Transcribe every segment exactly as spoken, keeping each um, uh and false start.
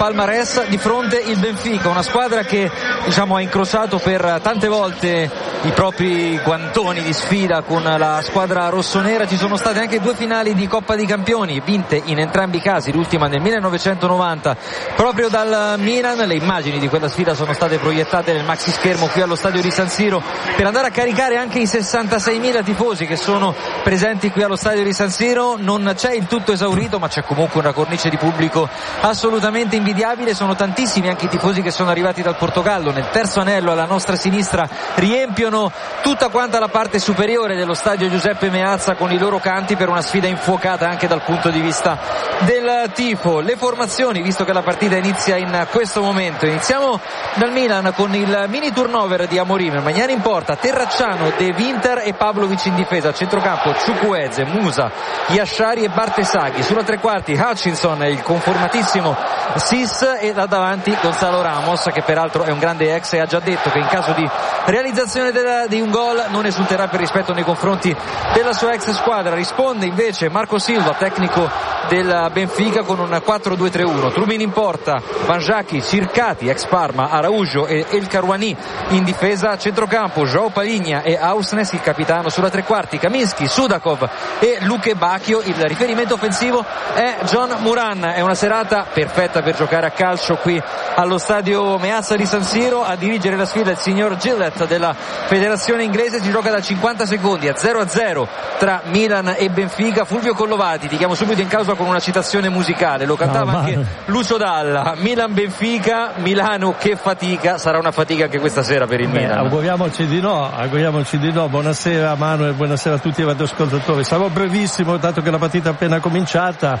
palmarès. Di fronte il Benfica, una squadra che diciamo ha incrociato per tante volte i propri guantoni di sfida con la squadra rossonera. Ci sono state anche due finali di Coppa dei Campioni vinte in entrambi i casi, l'ultima nel millenovecentonovanta proprio dal Milan. Le immagini di quella sfida sono state proiettate nel maxi schermo qui allo stadio di San Siro per andare a caricare anche i sessantaseimila tifosi che sono presenti qui allo stadio di San Siro. Non c'è il tutto esaurito, ma c'è comunque una cornice di pubblico assolutamente invidiabile. Sono tantissimi anche i tifosi che sono arrivati dal Portogallo. Nel terzo anello alla nostra sinistra riempiono tutta quanta la parte superiore dello stadio Giuseppe Meazza con i loro canti per una sfida infuocata anche dal punto di vista del tifo. Le formazioni, visto che la partita inizia in questo momento, iniziamo dal Milan con il mini turnover di Amorim. Magnani in porta, Terracciano, De Winter e Pavlovic in difesa. A centrocampo Chukwueze, Musa, Yashari e Bartesaghi. Sulla tre quarti Hutchinson, il conformatissimo Sis, e da davanti Gonzalo Ramos, che peraltro è un grande ex e ha già detto che in caso di realizzazione della, di un gol non esulterà per rispetto nei confronti della sua ex squadra. Risponde invece Marco Silva, tecnico del Benfica, con un quattro due tre uno. Trubin in porta, Banjaki, Circati, ex Parma, Araujo e El Karouani in difesa. Centrocampo João Palhinha e Ausnes, il capitano. Sulla tre quarti Kaminski, Sudakov e Luke Bacchio. Il riferimento offensivo è John Moran. È una serata perfetta per giocare a calcio qui allo stadio Meazza di San Siro. A dirigere la sfida il signor Gillett della federazione inglese. Si gioca da cinquanta secondi a zero a zero tra Milan e Benfica. Fulvio Collovati, ti chiamo subito in causa con una citazione musicale, lo cantava no, anche Lucio Dalla. Milan-Benfica, Milano che fatica. Sarà una fatica anche questa sera per il Beh, Milan. Auguriamoci di no, auguriamoci di no. Buonasera Manu e buonasera a tutti i radioascoltatori. Sarò brevissimo, dato che la partita è appena cominciata.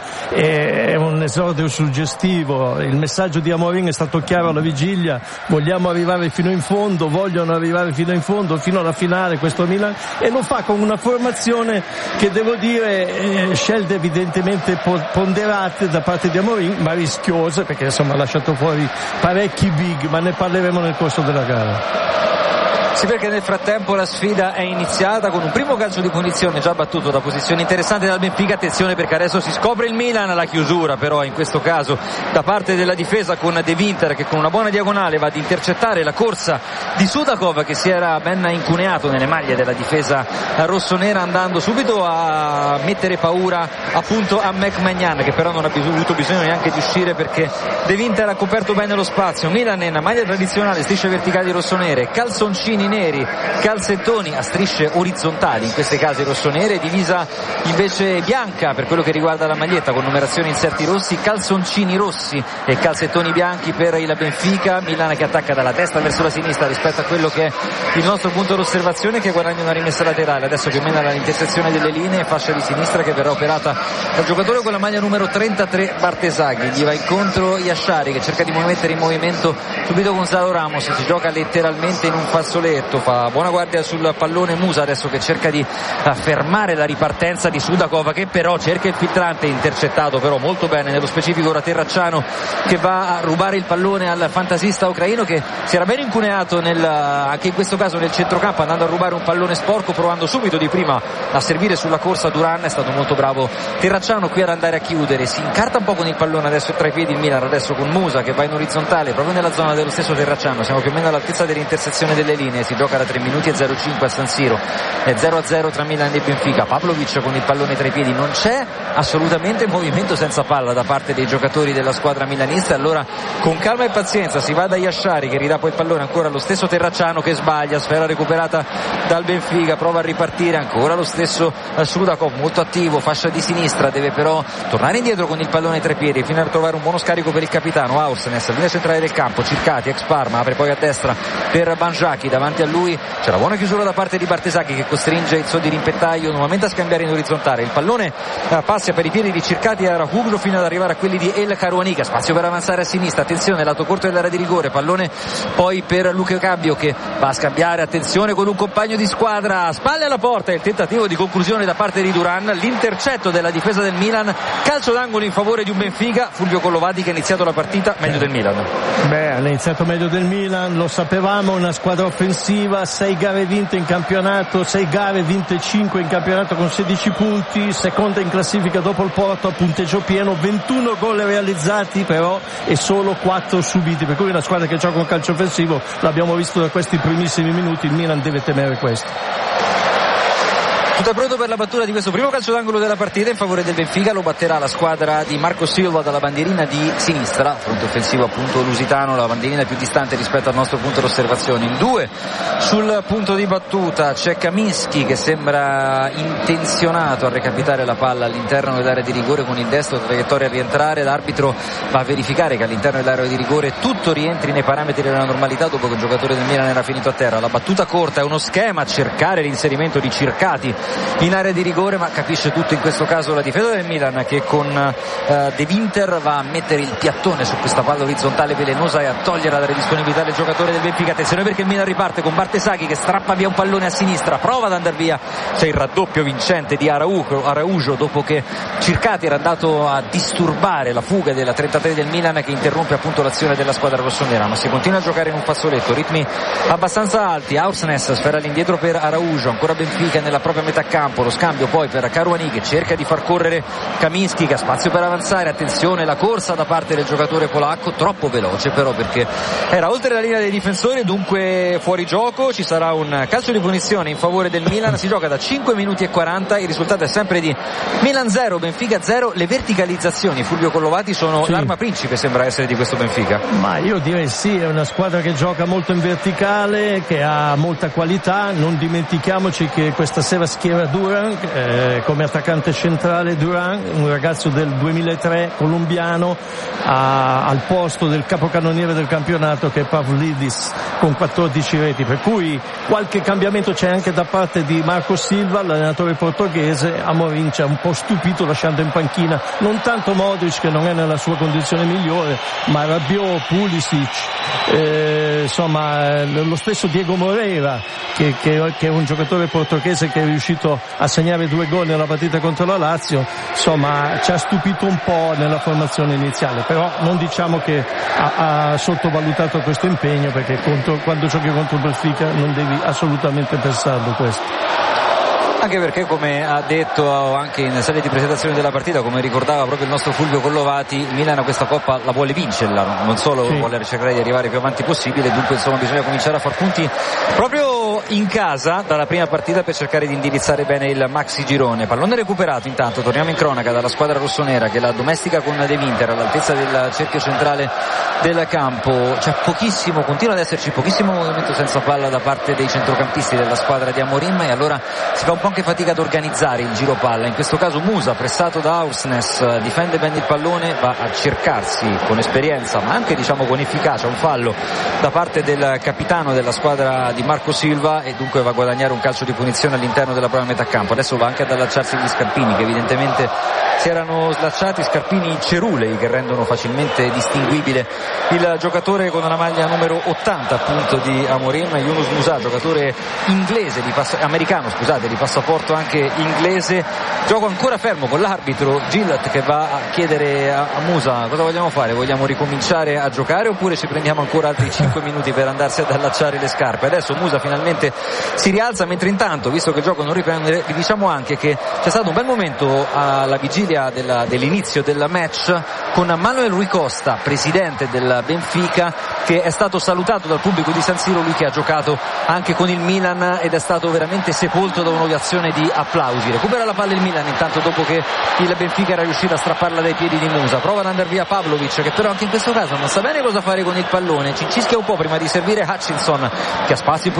È un esordio suggestivo. Il messaggio di Amorim è stato chiaro alla vigilia: vogliamo arrivare fino in fondo, vogliono arrivare fino in fondo, fino alla finale questo Milan, e lo fa con una formazione che, devo dire, eh, scelte evidentemente ponderate da parte di Amorim, ma rischiose, perché insomma ha lasciato fuori parecchi big, ma ne parleremo nel corso della gara. Sì, perché nel frattempo la sfida è iniziata con un primo calcio di punizione già battuto da posizione interessante dal Benfica. Attenzione, perché adesso si scopre il Milan. La chiusura però in questo caso da parte della difesa con De Winter, che con una buona diagonale va ad intercettare la corsa di Sudakov, che si era ben incuneato nelle maglie della difesa rossonera, andando subito a mettere paura appunto a McMahon, che però non ha avuto bisogno neanche di uscire, perché De Winter ha coperto bene lo spazio. Milan in maglia tradizionale, strisce verticali rossonere, calzoncini neri, calzettoni a strisce orizzontali, in questi casi rossonere, divisa invece bianca per quello che riguarda la maglietta con numerazioni inserti rossi, calzoncini rossi e calzettoni bianchi per il Benfica. Milan che attacca dalla testa verso la sinistra rispetto a quello che è il nostro punto d'osservazione, che guadagna una rimessa laterale adesso che mena all'intersezione delle linee, fascia di sinistra che verrà operata dal giocatore con la maglia numero trentatré Bartesaghi. Gli va incontro Yashari, che cerca di mettere in movimento subito Gonzalo Ramos. Si gioca letteralmente in un fazzoletto, fa buona guardia sul pallone Musa adesso, che cerca di fermare la ripartenza di Sudakov, che però cerca il filtrante, intercettato però molto bene nello specifico ora Terracciano, che va a rubare il pallone al fantasista ucraino, che si era ben incuneato nel, anche in questo caso nel centrocampo, andando a rubare un pallone sporco, provando subito di prima a servire sulla corsa Duran. È stato molto bravo Terracciano qui ad andare a chiudere. Si incarta un po' con il pallone adesso tra i piedi il Milan, adesso con Musa che va in orizzontale proprio nella zona dello stesso Terracciano. Siamo più o meno all'altezza dell'intersezione delle linee. Si gioca da tre minuti e zero cinque a San Siro, è zero a zero tra Milan e Benfica. Pavlovic con il pallone tra i piedi, non c'è assolutamente movimento senza palla da parte dei giocatori della squadra milanista. Allora con calma e pazienza si va da Yashari, che ridà poi il pallone ancora allo stesso Terracciano, che sbaglia, sfera recuperata dal Benfica, prova a ripartire ancora lo stesso Sudakov, molto attivo, fascia di sinistra, deve però tornare indietro con il pallone tra i piedi fino a trovare un buono scarico per il capitano Ausnes, linea centrale del campo. Circati, ex Parma, apre poi a destra per Banjaki, davanti a lui c'è la buona chiusura da parte di Bartesaghi, che costringe il suo dirimpettaio nuovamente a scambiare in orizzontale. Il pallone eh, passa per i piedi di Circati e Araujo fino ad arrivare a quelli di El Karouani, che ha spazio per avanzare a sinistra. attenzione lato corto dell'area di rigore, pallone poi per Luca Cabbio che va a scambiare, attenzione con un compagno di squadra, spalle alla porta, il tentativo di conclusione da parte di Duran, l'intercetto della difesa del Milan, calcio d'angolo in favore di un Benfica. Fulvio Collovati che ha iniziato la partita meglio del Milan. Beh, ha iniziato meglio del Milan, lo sapevamo, una squadra offensiva, sei gare vinte in campionato, sei gare vinte cinque in campionato con sedici punti, seconda in classifica dopo il Porto a punteggio pieno, ventuno gol realizzati però e solo quattro subiti, per cui una squadra che gioca un calcio offensivo, l'abbiamo visto da questi primissimi minuti, il Milan deve temere questo. Tutto è pronto per la battuta di questo primo calcio d'angolo della partita in favore del Benfica, lo batterà la squadra di Marco Silva dalla bandierina di sinistra, fronte offensivo appunto lusitano, la bandierina più distante rispetto al nostro punto d'osservazione. In due sul punto di battuta c'è Kaminski che sembra intenzionato a recapitare la palla all'interno dell'area di rigore con il destro, traiettoria a rientrare, l'arbitro va a verificare che all'interno dell'area di rigore tutto rientri nei parametri della normalità dopo che il giocatore del Milan era finito a terra. La battuta corta è uno schema, cercare l'inserimento di Circati in area di rigore, ma capisce tutto in questo caso la difesa del Milan che con uh, De Winter va a mettere il piattone su questa palla orizzontale velenosa e a togliere dalle disponibilità del giocatore del Benfica. Attenzione perché il Milan riparte con Bartesaghi che strappa via un pallone a sinistra, prova ad andare via, c'è il raddoppio vincente di Araujo, Araujo dopo che Circati era andato a disturbare la fuga della trentatré del Milan che interrompe appunto l'azione della squadra rossonera, ma si continua a giocare in un fazzoletto, ritmi abbastanza alti. Ausnes sfera all'indietro per Araujo, ancora Benfica nella propria metà campo, lo scambio poi per Caruani che cerca di far correre Kaminski che ha spazio per avanzare, attenzione la corsa da parte del giocatore polacco, troppo veloce però perché era oltre la linea dei difensori, dunque fuori gioco, ci sarà un calcio di punizione in favore del Milan, si gioca da cinque minuti e quaranta, il risultato è sempre di Milan zero, Benfica zero, le verticalizzazioni Fulvio Collovati sono sì. L'arma principe sembra essere di questo Benfica. Ma io direi sì, è una squadra che gioca molto in verticale, che ha molta qualità, non dimentichiamoci che questa sera schiera Duran eh, come attaccante centrale, Duran, un ragazzo del duemilatré colombiano, a, al posto del capocannoniere del campionato che è Pavlidis con quattordici reti, per cui qualche cambiamento c'è anche da parte di Marco Silva, l'allenatore portoghese. Amorim ci ha un po' stupito lasciando in panchina non tanto Modric che non è nella sua condizione migliore, ma Rabiot, Pulisic, eh, insomma lo stesso Diego Moreira che, che, che è un giocatore portoghese che è riuscito a segnare due gol nella partita contro la Lazio, insomma ci ha stupito un po' nella formazione iniziale, però non diciamo che ha, ha sottovalutato questo impegno, perché contro, quando giochi contro il Benfica non devi assolutamente pensarlo questo. Anche perché, come ha detto anche in sede di presentazione della partita, come ricordava proprio il nostro Fulvio Collovati, il Milan questa Coppa la vuole vincerla, non solo sì. vuole cercare di arrivare più avanti possibile, dunque insomma bisogna cominciare a far punti proprio in casa dalla prima partita per cercare di indirizzare bene il maxi girone. Pallone recuperato, intanto torniamo in cronaca dalla squadra rossonera che la domestica con De Winter all'altezza del cerchio centrale del campo. C'è pochissimo, continua ad esserci pochissimo movimento senza palla da parte dei centrocampisti della squadra di Amorim, e allora si fa un po' anche fatica ad organizzare il giro palla. In questo caso Musa, pressato da Ausnes, difende bene il pallone, va a cercarsi con esperienza ma anche diciamo con efficacia un fallo da parte del capitano della squadra di Marco Silva, e dunque va a guadagnare un calcio di punizione all'interno della propria metà campo. Adesso va anche ad allacciarsi gli scarpini che evidentemente si erano slacciati, scarpini cerulei che rendono facilmente distinguibile il giocatore con la maglia numero ottanta appunto di Amorim, Yunus Musa, giocatore inglese di pass- americano scusate di passaporto anche inglese. Gioco ancora fermo con l'arbitro Gillett che va a chiedere a, a Musa cosa vogliamo fare, vogliamo ricominciare a giocare oppure ci prendiamo ancora altri cinque minuti per andarsi ad allacciare le scarpe. Adesso Musa finalmente si rialza, mentre intanto, visto che il gioco non riprende, vi diciamo anche che c'è stato un bel momento alla vigilia della, dell'inizio del match con Manuel Rui Costa, presidente del Benfica, che è stato salutato dal pubblico di San Siro, lui che ha giocato anche con il Milan ed è stato veramente sepolto da un'ovazione di applausi. Recupera la palla il Milan intanto dopo che il Benfica era riuscito a strapparla dai piedi di Musa, prova ad andare via Pavlovic che però anche in questo caso non sa bene cosa fare con il pallone, ci cischia un po' prima di servire Hutchinson che ha spazio in posizione di mezzo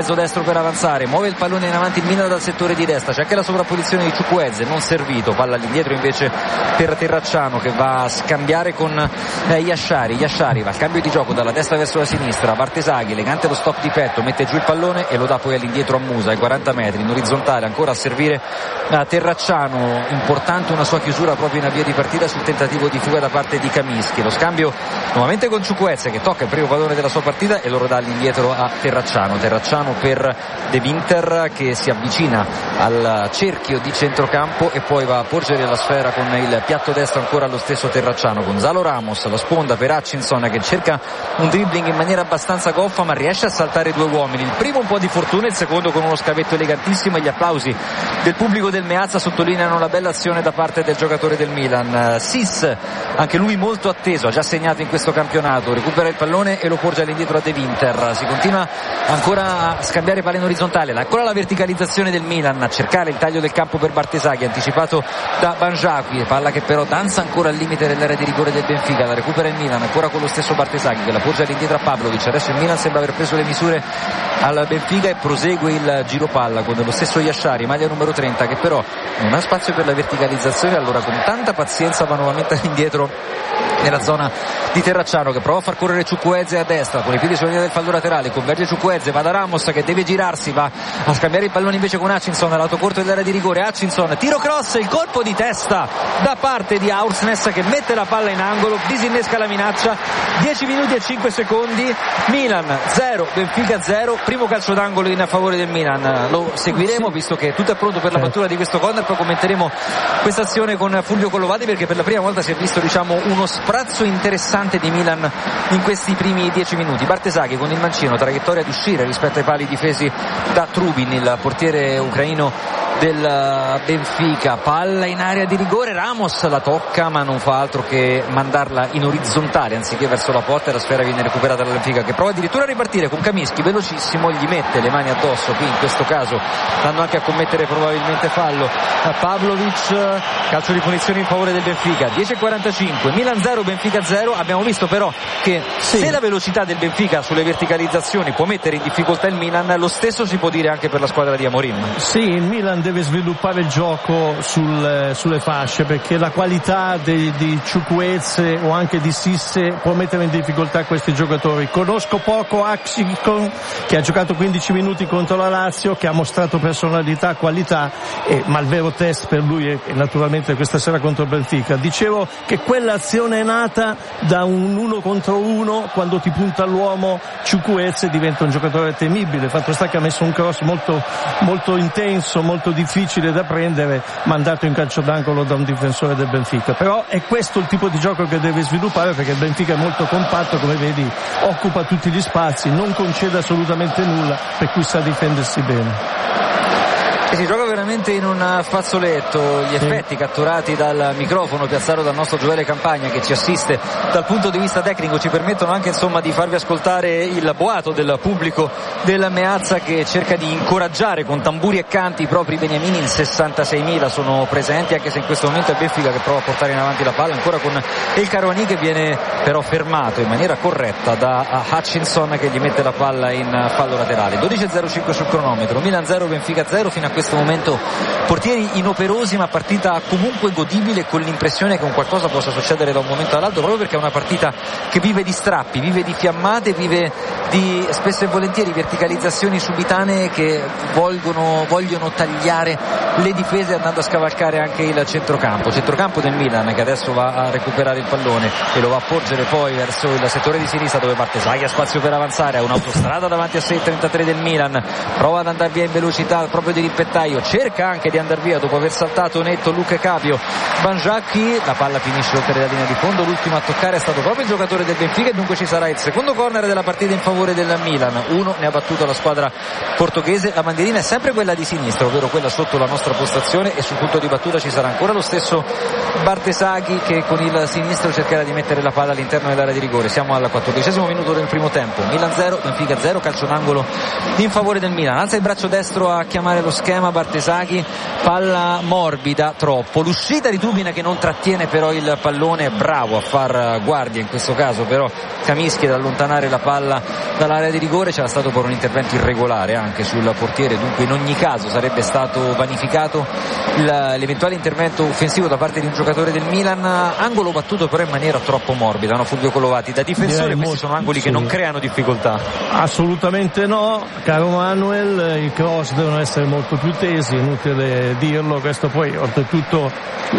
mezzo destro per avanzare, muove il pallone in avanti il Milan dal settore di destra, c'è anche la sovrapposizione di Chukwueze, non servito, palla all'indietro invece per Terracciano che va a scambiare con eh, Yashari. Yashari va al cambio di gioco dalla destra verso la sinistra, Bartesaghi elegante lo stop di petto, mette giù il pallone e lo dà poi all'indietro a Musa ai quaranta metri in orizzontale, ancora a servire a Terracciano, importante una sua chiusura proprio in avvio di partita sul tentativo di fuga da parte di Kaminsky. Lo scambio nuovamente con Chukwueze che tocca il primo pallone della sua partita e lo dà all'indietro a Terracciano. Terracciano per De Winter che si avvicina al cerchio di centrocampo e poi va a porgere la sfera con il piatto destro ancora allo stesso Terracciano. Gonzalo Ramos, la sponda per Hutchinson che cerca un dribbling in maniera abbastanza goffa ma riesce a saltare due uomini, il primo un po' di fortuna, il secondo con uno scavetto elegantissimo, e gli applausi del pubblico del Meazza sottolineano la bella azione da parte del giocatore del Milan. Sis, anche lui molto atteso, ha già segnato in questo campionato, recupera il pallone e lo porge all'indietro a De Winter, si continua ancora a scambiare palle in orizzontale, ancora la verticalizzazione del Milan, a cercare il taglio del campo per Bartesaghi anticipato da Banjaki, palla che però danza ancora al limite dell'area di rigore del Benfica, la recupera il Milan ancora con lo stesso Bartesaghi che la porge all'indietro a Pavlovic. Adesso il Milan sembra aver preso le misure al Benfica e prosegue il giro palla con lo stesso Yashari, maglia numero trenta, che però non ha spazio per la verticalizzazione, allora con tanta pazienza va nuovamente indietro nella zona di Terracciano che prova a far correre Chukwueze a destra con i piedi sulla linea del fallo laterale, converge Chukwueze, va da Ramos che deve girarsi, va a scambiare il pallone invece con Hutchinson all'auto corto dell'area di rigore. Hutchinson, tiro cross, il colpo di testa da parte di Aursnes che mette la palla in angolo, disinnesca la minaccia. Dieci minuti e cinque secondi, Milan zero, Benfica zero, primo calcio d'angolo in favore del Milan. Lo seguiremo visto che tutto è pronto per la battuta di questo corner, poi commenteremo questa azione con Fulvio Collovati perché per la prima volta si è visto diciamo uno sprazzo interessante di Milan in questi primi dieci minuti. Bartesaghi con il mancino, traiettoria di uscire rispetto ai pali difesi da Trubin, il portiere ucraino del Benfica, palla in area di rigore, Ramos la tocca ma non fa altro che mandarla in orizzontale anziché verso la porta e la sfera viene recuperata dal Benfica che prova addirittura a ripartire con Kaminsky velocissimo, gli mette le mani addosso, qui in questo caso andando anche a commettere probabilmente fallo a Pavlovic, calcio di punizione in favore del Benfica. Dieci e quarantacinque, Milan zero, Benfica zero. Abbiamo visto però che sì, se la velocità del Benfica sulle verticalizzazioni può mettere in difficoltà il Milan, lo stesso si può dire anche per la squadra di Amorim. Sì, il Milan deve sviluppare il gioco sul, sulle fasce perché la qualità di, di Chukwueze o anche di Sisse può mettere in difficoltà questi giocatori. Conosco poco Hutchinson che ha giocato quindici minuti contro la Lazio, che ha mostrato personalità, qualità, e, ma il vero test per lui è, è naturalmente questa sera contro il Benfica. Dicevo che quell'azione è nata da un uno contro uno, quando ti punta l'uomo Chukwueze diventa un giocatore temibile, fatto sta che ha messo un cross molto, molto intenso, molto difficile da prendere, mandato in calcio d'angolo da un difensore del Benfica. Però è questo il tipo di gioco che deve sviluppare perché il Benfica è molto compatto, come vedi occupa tutti gli spazi, non concede assolutamente nulla, per cui sa difendersi bene. E si gioca veramente in un fazzoletto, gli effetti catturati dal microfono piazzato dal nostro Gioele Campagna che ci assiste dal punto di vista tecnico ci permettono anche insomma di farvi ascoltare il boato del pubblico della Meazza che cerca di incoraggiare con tamburi e canti i propri beniamini. In sessantaseimila sono presenti, anche se in questo momento è Benfica che prova a portare in avanti la palla ancora con El Karouani che viene però fermato in maniera corretta da Hutchinson che gli mette la palla in fallo laterale. Dodici e zero cinque sul cronometro, Milan zero, Benfica zero. Fino a questo momento portieri inoperosi ma partita comunque godibile, con l'impressione che un qualcosa possa succedere da un momento all'altro, proprio perché è una partita che vive di strappi, vive di fiammate, vive di spesso e volentieri verticalizzazioni subitanee che vogliono, vogliono tagliare le difese andando a scavalcare anche il centrocampo centrocampo del Milan che adesso va a recuperare il pallone e lo va a porgere poi verso il settore di sinistra dove Bartesaghi ha spazio per avanzare, ha un'autostrada davanti a sé, il trentatré del Milan prova ad andare via in velocità proprio di rimpettaio, cerca anche di andare via dopo aver saltato netto Luke Capio. Banjaki, la palla finisce oltre la linea di fondo, l'ultimo a toccare è stato proprio il giocatore del Benfica e dunque ci sarà il secondo corner della partita in favore del Milan. Uno ne ha battuto la squadra portoghese, la bandierina è sempre quella di sinistra, ovvero quella sotto la nostra postazione, e sul punto di battuta ci sarà ancora lo stesso Bartesaghi che con il sinistro cercherà di mettere la palla all'interno dell'area di rigore. Siamo al quattordicesimo minuto del primo tempo, Milan zero, Benfica zero, calcio d'angolo in favore del Milan. Alza il braccio destro a chiamare lo schema sistema Bartesaghi, palla morbida troppo, l'uscita di Trubin che non trattiene però il pallone, bravo a far guardia in questo caso però Kaminsky ad allontanare la palla dall'area di rigore. C'era stato poi un intervento irregolare anche sul portiere, dunque in ogni caso sarebbe stato vanificato il, l'eventuale intervento offensivo da parte di un giocatore del Milan. Angolo battuto però in maniera troppo morbida, no Fulvio Colovati? Da difensore Direi questi sono angoli sì. che non creano difficoltà. Assolutamente no, caro Manuel, i cross devono essere molto più tesi, inutile dirlo. Questo poi oltretutto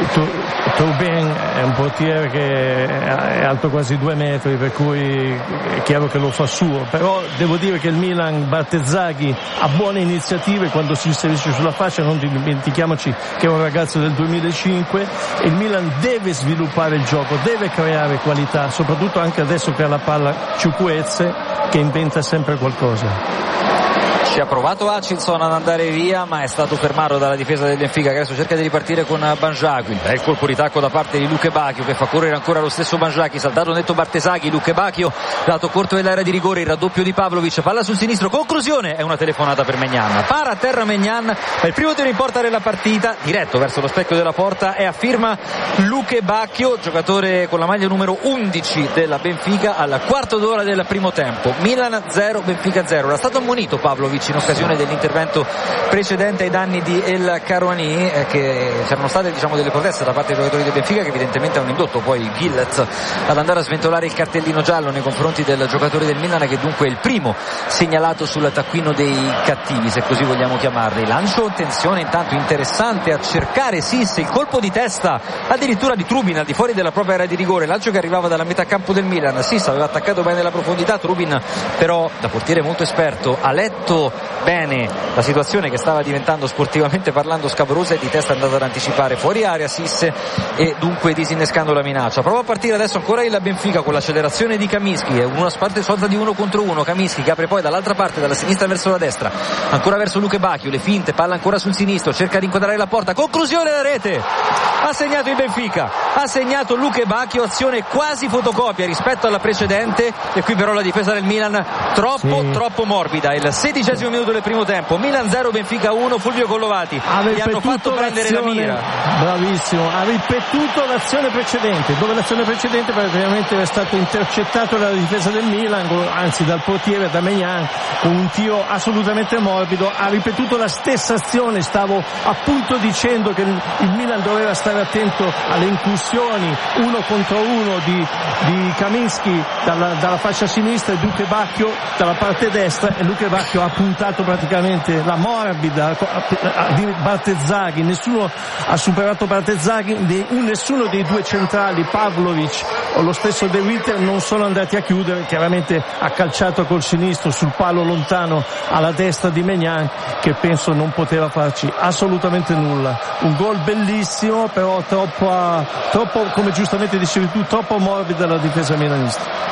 Trubin è un portiere che è alto quasi due metri, per cui è chiaro che lo fa suo, però devo dire che il Milan, Bartesaghi ha buone iniziative quando si inserisce sulla fascia, non dimentichiamoci che è un ragazzo del duemilacinque, e il Milan deve sviluppare il gioco, deve creare qualità, soprattutto anche adesso che ha la palla Chukwueze che inventa sempre qualcosa. Ci ha provato Hutchinson ad andare via, ma è stato fermato dalla difesa del Benfica, che adesso cerca di ripartire con Banjaki. Bel colpo di tacco da parte di Luke Bacchio, che fa correre ancora lo stesso Banjaki, saltato netto Bartesaghi, Luke Bacchio lato corto dell'area di rigore, il raddoppio di Pavlovic, palla sul sinistro, conclusione, è una telefonata per Maignan, para a terra Maignan, ma il primo tiro in porta della partita, diretto verso lo specchio della porta, è a firma Luke Bacchio, giocatore con la maglia numero undici della Benfica, al quarto d'ora del primo tempo. Milan zero, Benfica zero. Era stato ammonito Pavlovic in occasione dell'intervento precedente ai danni di El Karouani, eh, che c'erano state diciamo delle proteste da parte dei giocatori del Benfica, che evidentemente hanno indotto poi Gillett ad andare a sventolare il cartellino giallo nei confronti del giocatore del Milan, che dunque è il primo segnalato sul taccuino dei cattivi, se così vogliamo chiamarli. Lancio, tensione intanto interessante a cercare Sis, il colpo di testa addirittura di Trubin al di fuori della propria area di rigore, lancio che arrivava dalla metà campo del Milan. Sis aveva attaccato bene la profondità, Trubin però da portiere molto esperto ha letto bene la situazione che stava diventando sportivamente parlando scabrosa e di testa è andato ad anticipare fuori area Sisse e dunque disinnescando la minaccia. Prova a partire adesso ancora il Benfica con l'accelerazione di Kaminsky, è una parte sorta di uno contro uno. Kaminsky che apre poi dall'altra parte, dalla sinistra verso la destra, ancora verso Luke Bacchio, le finte, palla ancora sul sinistro, cerca di inquadrare la porta, conclusione la rete, ha segnato il Benfica, ha segnato Luke Bacchio, azione quasi fotocopia rispetto alla precedente, e qui però la difesa del Milan troppo sì. troppo morbida. Il sedicesimo minuto del primo tempo, Milan zero, Benfica uno. Fulvio Collovati, gli hanno fatto prendere la mira. Bravissimo, ha ripetuto l'azione precedente, dove l'azione precedente praticamente è stato intercettato dalla difesa del Milan, anzi dal portiere, da Maignan, con un tiro assolutamente morbido. Ha ripetuto la stessa azione, stavo appunto dicendo che il Milan doveva stare attento alle incursioni uno contro uno di, di Kaminsky dalla, dalla fascia sinistra e Luke Bacchio dalla parte destra, e Luke Bacchio ha puntato praticamente la morbida di Bartesaghi. Nessuno ha superato Bartesaghi, nessuno dei due centrali, Pavlovic o lo stesso De Winter, non sono andati a chiudere. Chiaramente ha calciato col sinistro sul palo lontano alla destra di Maignan, che penso non poteva farci assolutamente nulla. Un gol bellissimo, però troppo, troppo come giustamente dicevi tu, troppo morbida la difesa milanista.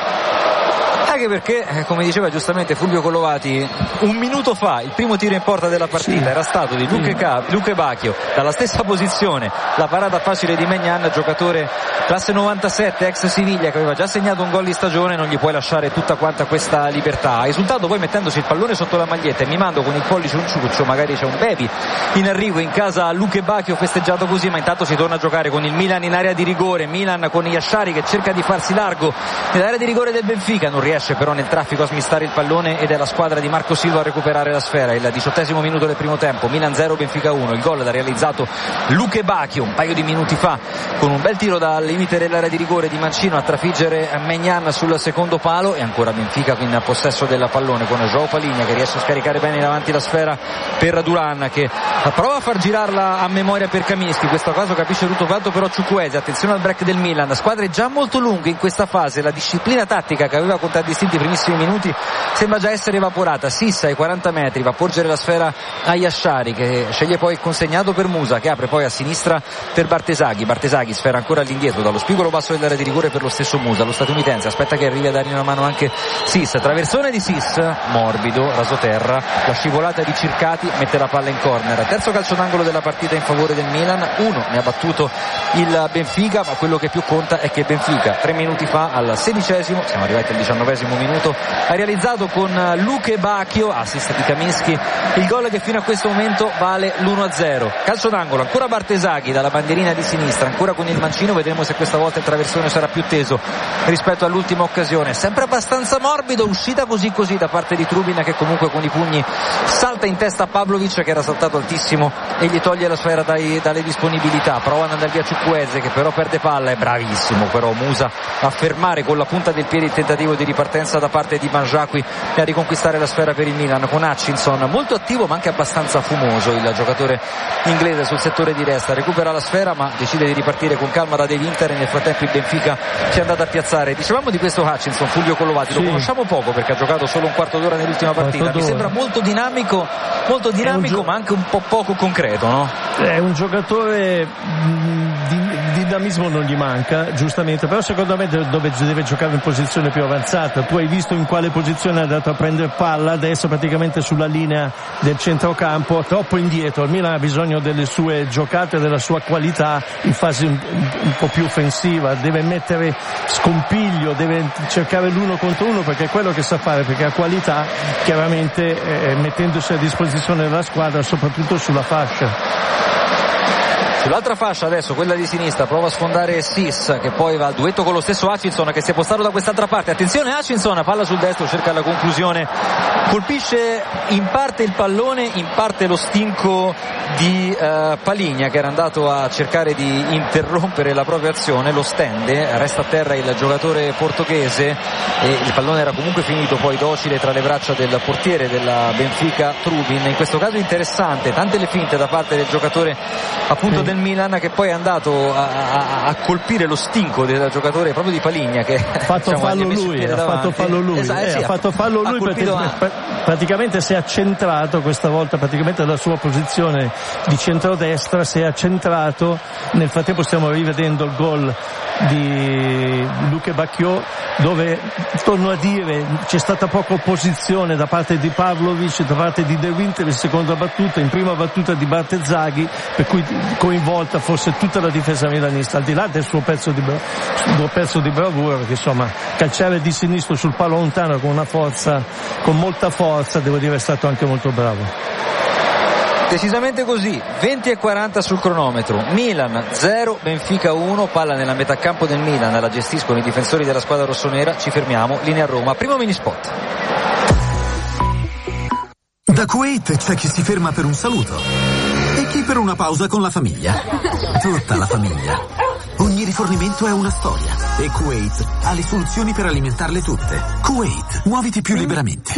Anche perché, come diceva giustamente Fulvio Collovati, un minuto fa il primo tiro in porta della partita sì. era stato di Luke, Ca- Luke Bacchio dalla stessa posizione, la parata facile di Maignan, giocatore classe novantasette, ex Siviglia, che aveva già segnato un gol di stagione. Non gli puoi lasciare tutta quanta questa libertà. Ha esultato poi mettendosi il pallone sotto la maglietta e mimando con il pollice un ciuccio, magari c'è un baby in arrivo in casa. Luke Bacchio festeggiato così, ma intanto si torna a giocare con il Milan in area di rigore. Milan con Yashari che cerca di farsi largo nell'area di rigore del Benfica, non riesce però nel traffico a smistare il pallone, ed è la squadra di Marco Silva a recuperare la sfera. Il diciottesimo minuto del primo tempo, Milan zero, Benfica uno. Il gol l'ha realizzato Luke Bacchio un paio di minuti fa con un bel tiro dal limite dell'area di rigore di Mancino a trafiggere Maignan sul secondo palo, e ancora Benfica in possesso del pallone con João Palhinha che riesce a scaricare bene davanti la sfera per Duran, che prova a far girarla a memoria per Kaminsky. In questo caso capisce tutto quanto però Chukwueze. Attenzione al break del Milan, squadre già molto lunghe in questa fase, la disciplina tattica che aveva contraddistinto i primissimi minuti sembra già essere evaporata. Sissa ai quaranta metri va a porgere la sfera a Yashari, che sceglie poi il consegnato per Musa, che apre poi a sinistra per Bartesaghi. Bartesaghi sfera ancora all'indietro dallo spigolo basso dell'area di rigore per lo stesso Musa, lo statunitense aspetta che arrivi a dargli una mano anche Sis. Traversone di Sis, morbido, rasoterra, la scivolata di Circati mette la palla in corner. Terzo calcio d'angolo della partita in favore del Milan. Uno ne ha battuto il Benfica, ma quello che più conta è che Benfica tre minuti fa al sedicesimo, siamo arrivati al diciannovesimo ventisettesimo minuto, ha realizzato con Luke Bacchio, assist di Kaminski, il gol che fino a questo momento vale l'uno a zero. Calcio d'angolo, ancora Bartesaghi dalla bandierina di sinistra, ancora con il mancino, vedremo se questa volta il traversone sarà più teso rispetto all'ultima occasione. Sempre abbastanza morbido, uscita così così da parte di Trubin, che comunque con i pugni salta in testa a Pavlovic, che era saltato altissimo, e gli toglie la sfera dai, dalle disponibilità. Prova ad andare via Ciukwueze, che però perde palla, è bravissimo però Musa a fermare con la punta del piede il tentativo di ripartenza da parte di Mangiacqui e a riconquistare la sfera per il Milan, con Hutchinson molto attivo ma anche abbastanza fumoso, il giocatore inglese sul settore di destra. Recupera la sfera ma decide di ripartire con calma da De Winter, e nel frattempo il Benfica si è andato a piazzare. Dicevamo di questo Hutchinson, Fulvio Collovati, sì. Lo conosciamo poco perché ha giocato solo un quarto d'ora nell'ultima partita, mi sembra molto dinamico, molto dinamico gio- ma anche un po' poco concreto, no? È un giocatore di dinamismo, non gli manca giustamente, però secondo me dove deve giocare in posizione più avanzata. Tu hai visto in quale posizione è andato a prendere palla, adesso praticamente sulla linea del centrocampo, troppo indietro. Il Milan ha bisogno delle sue giocate, della sua qualità in fase un, un po' più offensiva, deve mettere scompiglio, deve cercare l'uno contro uno perché è quello che sa fare, perché ha qualità, chiaramente eh, mettendosi a disposizione della squadra soprattutto sulla fascia. Sull'altra fascia adesso, quella di sinistra, prova a sfondare Sis, che poi va a duetto con lo stesso Hutchinson, che si è postato da quest'altra parte. Attenzione Hutchinson, palla sul destro, cerca la conclusione, colpisce in parte il pallone, in parte lo stinco di uh, Paligna, che era andato a cercare di interrompere la propria azione, lo stende, resta a terra il giocatore portoghese e il pallone era comunque finito poi docile tra le braccia del portiere della Benfica Trubin. In questo caso interessante, tante le finte da parte del giocatore appunto del Milan, che poi è andato a, a, a colpire lo stinco del giocatore proprio di Paligna, che ha fatto diciamo, fallo lui, ha fatto fallo lui, esatto, eh, sì, ha fatto fallo lui perché a... praticamente si è accentrato questa volta, praticamente dalla sua posizione di centrodestra si è accentrato. Nel frattempo stiamo rivedendo il gol di Luke Bacchio, dove torno a dire c'è stata poca opposizione da parte di Pavlovic, da parte di De Winter in seconda battuta, in prima battuta di Bartesaghi, per cui coinvolta forse tutta la difesa milanista, al di là del suo pezzo di, suo pezzo di bravura, perché insomma calciare di sinistro sul palo lontano con una forza, con molta forza, devo dire è stato anche molto bravo. Decisamente così, venti e quaranta sul cronometro, Milan zero, Benfica uno, palla nella metà campo del Milan, la gestiscono i difensori della squadra rossonera. Ci fermiamo, linea Roma, primo mini spot. Da Kuwait c'è chi si ferma per un saluto e chi per una pausa con la famiglia. Tutta la famiglia. Ogni rifornimento è una storia e Kuwait ha le soluzioni per alimentarle tutte. Kuwait, muoviti più liberamente.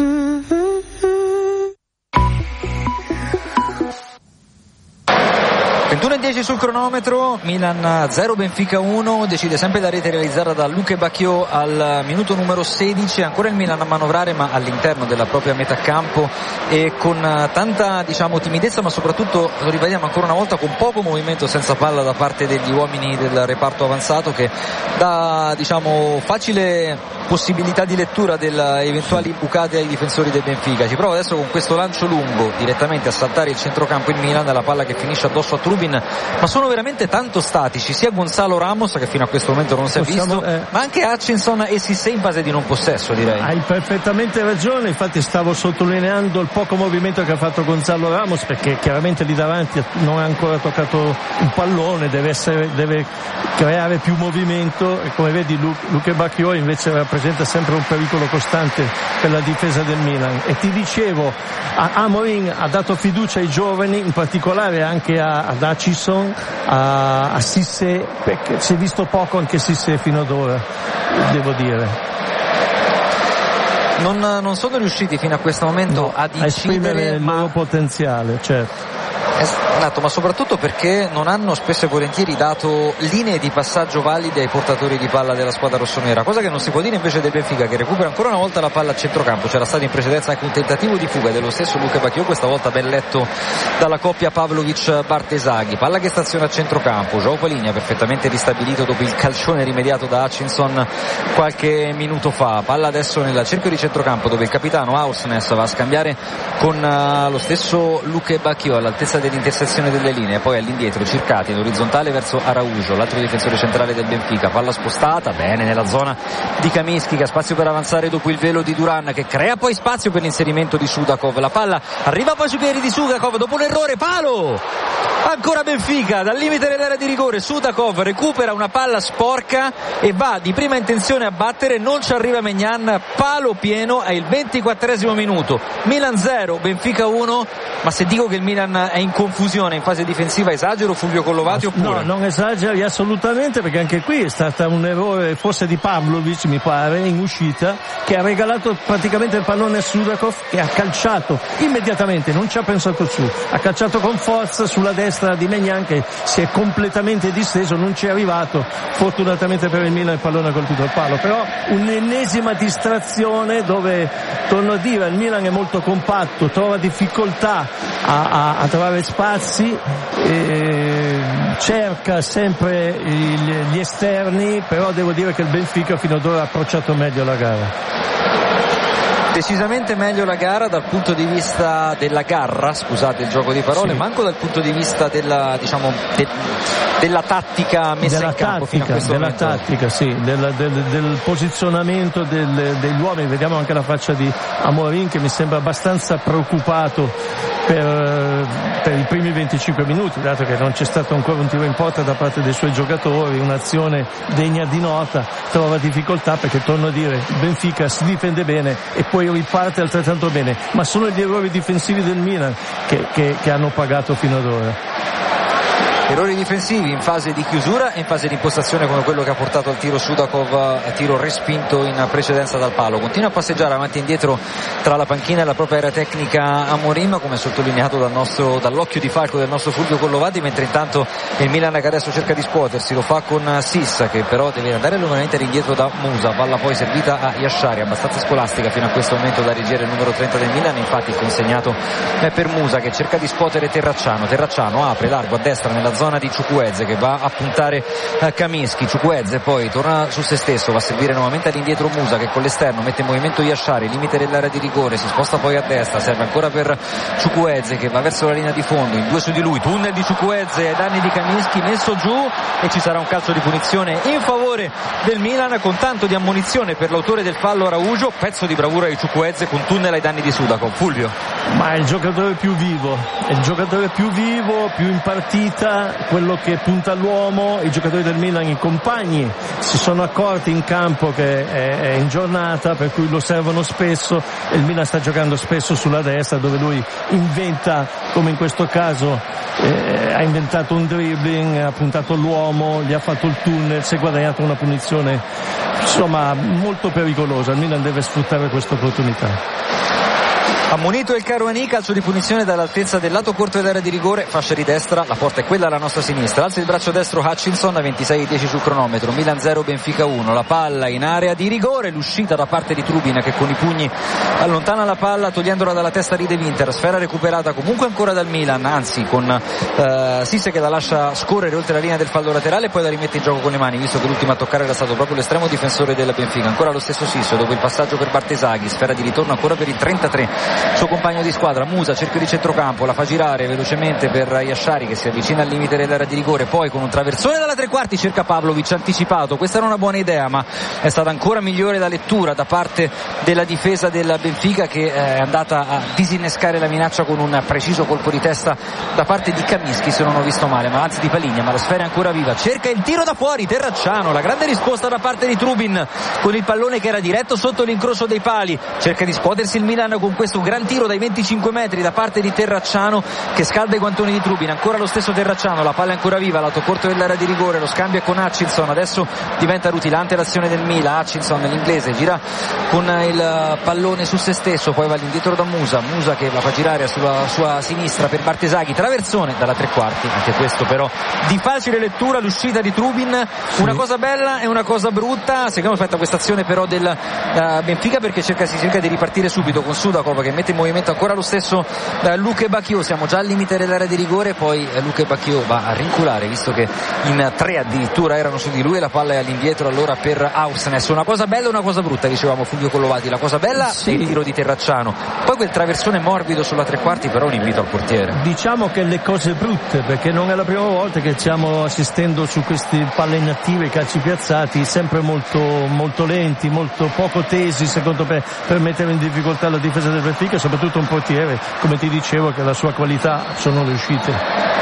ventuno e dieci sul cronometro, Milan zero, Benfica uno, decide sempre la rete realizzata da Luke Bacchio al minuto numero sedici, ancora il Milan a manovrare ma all'interno della propria metà campo e con tanta diciamo timidezza, ma soprattutto, lo rivediamo ancora una volta, con poco movimento senza palla da parte degli uomini del reparto avanzato, che dà diciamo facile possibilità di lettura delle eventuali bucate ai difensori del Benfica. Ci prova adesso con questo lancio lungo direttamente a saltare il centrocampo in Milan, la palla che finisce addosso a Trubin, ma sono veramente tanto statici sia Gonzalo Ramos, che fino a questo momento non si è Possiamo, visto, eh... ma anche Hutchinson e Cissé in fase di non possesso, direi. Hai perfettamente ragione, infatti stavo sottolineando il poco movimento che ha fatto Gonzalo Ramos, perché chiaramente lì davanti non ha ancora toccato un pallone, deve essere, deve creare più movimento, e come vedi Luke Bacchio invece rappresenta sempre un pericolo costante per la difesa del Milan. E ti dicevo, Amorim ha dato fiducia ai giovani, in particolare anche a, ad Hutchinson, a, a Cissé, perché si è visto poco anche Cissé fino ad ora, devo dire. Non, non sono riusciti fino a questo momento no, ad a esprimere il ma... loro potenziale, certo. Esatto, ma soprattutto perché non hanno spesso e volentieri dato linee di passaggio valide ai portatori di palla della squadra rossonera, cosa che non si può dire invece del Benfica, che recupera ancora una volta la palla a centrocampo. C'era stato in precedenza anche un tentativo di fuga dello stesso Luke Bacchio, questa volta ben letto dalla coppia Pavlovic-Bartesaghi. Palla che staziona a centrocampo, João Paligna perfettamente ristabilito dopo il calcione rimediato da Hutchinson qualche minuto fa. Palla adesso nel cerchio di centrocampo, dove il capitano Aursnes va a scambiare con uh, lo stesso Luke Bacchio all'altezza dell'intersezione delle linee, poi all'indietro Circati in orizzontale verso Araujo, l'altro difensore centrale del Benfica, palla spostata bene nella zona di Kaminsky che ha spazio per avanzare dopo il velo di Duran, che crea poi spazio per l'inserimento di Sudakov, la palla arriva poi sui piedi di Sudakov dopo l'errore, palo ancora Benfica dal limite dell'area di rigore. Sudakov recupera una palla sporca e va di prima intenzione a battere, non ci arriva Maignan, palo pieno, è il ventiquattresimo minuto, Milan zero Benfica uno. Ma se dico che il Milan è in confusione in fase difensiva esagero, Fulvio Collovati, oppure? No, non esageri assolutamente, perché anche qui è stato un errore forse di Pavlovic, mi pare, in uscita, che ha regalato praticamente il pallone a Sudakov, che ha calciato immediatamente, non ci ha pensato su, ha calciato con forza sulla destra di Maignan, che si è completamente disteso, non ci è arrivato, fortunatamente per il Milan il pallone ha colpito il palo. Però un'ennesima distrazione dove, torno a dire, il Milan è molto compatto, trova difficoltà a, a, a trovare spazi, eh, cerca sempre gli, gli esterni, però devo dire che il Benfica fino ad ora ha approcciato meglio la gara. Decisamente meglio la gara dal punto di vista della garra, scusate il gioco di parole, sì. manco dal punto di vista della, diciamo, de, della tattica messa della in campo tattica, fino a questo della momento. tattica, sì, del, del, del posizionamento del, degli uomini. Vediamo anche la faccia di Amorim, che mi sembra abbastanza preoccupato per, per i primi venticinque minuti, dato che non c'è stato ancora un tiro in porta da parte dei suoi giocatori, un'azione degna di nota, trova difficoltà perché, torno a dire, il Benfica si difende bene e poi riparte altrettanto bene, ma sono gli errori difensivi del Milan che, che, che hanno pagato fino ad ora. Errori difensivi in fase di chiusura e in fase di impostazione, come quello che ha portato al tiro Sudakov, a tiro respinto in precedenza dal palo. Continua a passeggiare avanti e indietro tra la panchina e la propria area tecnica Amorim, come sottolineato dal nostro, dall'occhio di falco del nostro Fulvio Collovati, mentre intanto il Milan che adesso cerca di scuotersi, lo fa con Sissa, che però deve andare nuovamente all'indietro da Musa, palla poi servita a Yashari, abbastanza scolastica fino a questo momento da reggere il numero trenta del Milan, infatti il consegnato è per Musa, che cerca di scuotere Terracciano. Terracciano apre largo a destra nella zona di Chukwueze, che va a puntare a Kaminsky. Chukwueze poi torna su se stesso, va a servire nuovamente all'indietro Musa, che con l'esterno mette in movimento Yashari, limite dell'area di rigore, si sposta poi a destra, serve ancora per Chukwueze che va verso la linea di fondo, in due su di lui, tunnel di Chukwueze ai danni di Kaminsky, messo giù, e ci sarà un calcio di punizione in favore del Milan, con tanto di ammonizione per l'autore del fallo Araujo. Pezzo di bravura di Chukwueze con tunnel ai danni di Sudakov. Fulvio? Ma è il giocatore più vivo, è il giocatore più vivo, più in partita, quello che punta all'uomo. I giocatori del Milan, i compagni, si sono accorti in campo che è, è in giornata, per cui lo servono spesso, e il Milan sta giocando spesso sulla destra, dove lui inventa, come in questo caso, eh, ha inventato un dribbling, ha puntato l'uomo, gli ha fatto il tunnel, si è guadagnato una punizione, insomma, molto pericolosa. Il Milan deve sfruttare questa opportunità. Ammonito il Caruani, calcio di punizione dall'altezza del lato corto dell'area di rigore, fascia di destra, la porta è quella alla nostra sinistra, alza il braccio destro Hutchinson, a ventisei dieci sul cronometro, Milan zero Benfica uno, la palla in area di rigore, l'uscita da parte di Trubin che con i pugni allontana la palla togliendola dalla testa di De Winter, sfera recuperata comunque ancora dal Milan, anzi con eh, Sisse che la lascia scorrere oltre la linea del fallo laterale e poi la rimette in gioco con le mani, visto che l'ultimo a toccare era stato proprio l'estremo difensore del Benfica. Ancora lo stesso Sisse dopo il passaggio per Bartesaghi, sfera di ritorno ancora per il trentatré, suo compagno di squadra Musa, cerchio di centrocampo, la fa girare velocemente per Yashari che si avvicina al limite dell'area di rigore, poi con un traversone dalla tre quarti cerca Pavlovic anticipato. Questa era una buona idea, ma è stata ancora migliore la lettura da parte della difesa del Benfica, che è andata a disinnescare la minaccia con un preciso colpo di testa da parte di Kaminsky, se non ho visto male, ma anzi di Paligna, ma la sfera è ancora viva, cerca il tiro da fuori Terracciano, la grande risposta da parte di Trubin con il pallone che era diretto sotto l'incrocio dei pali, cerca di scuotersi il Milan con questo gran tiro dai venticinque metri da parte di Terracciano che scalda i guantoni di Trubin. Ancora lo stesso Terracciano, la palla è ancora viva, lato corto dell'area di rigore, lo scambio è con Hutchinson, adesso diventa rutilante l'azione del Milan. Hutchinson, l'inglese, gira con il pallone su se stesso, poi va all'indietro da Musa, Musa che la fa girare sulla sua sinistra per Bartesaghi, traversone dalla tre quarti, anche questo però di facile lettura l'uscita di Trubin, una cosa bella e una cosa brutta. Seguiamo aspetta questa azione però del uh, Benfica, perché cerca, si cerca di ripartire subito con Sudakov che mette in movimento ancora lo stesso eh, Luke Bacchio. Siamo già al limite dell'area di rigore, poi eh, Luke Bacchio va a rinculare visto che in tre addirittura erano su di lui e la palla è all'indietro allora per Aursnes. Una cosa bella e una cosa brutta, dicevamo Fulvio Collovati. La cosa bella sì. è il tiro di Terracciano, poi quel traversone morbido sulla tre quarti, però un invito al portiere. Diciamo che le cose brutte, perché non è la prima volta che stiamo assistendo su questi palle inattive, calci piazzati sempre molto, molto lenti, molto poco tesi secondo me, per mettere in difficoltà la difesa del Benfica, soprattutto un portiere come ti dicevo che la sua qualità sono le uscite.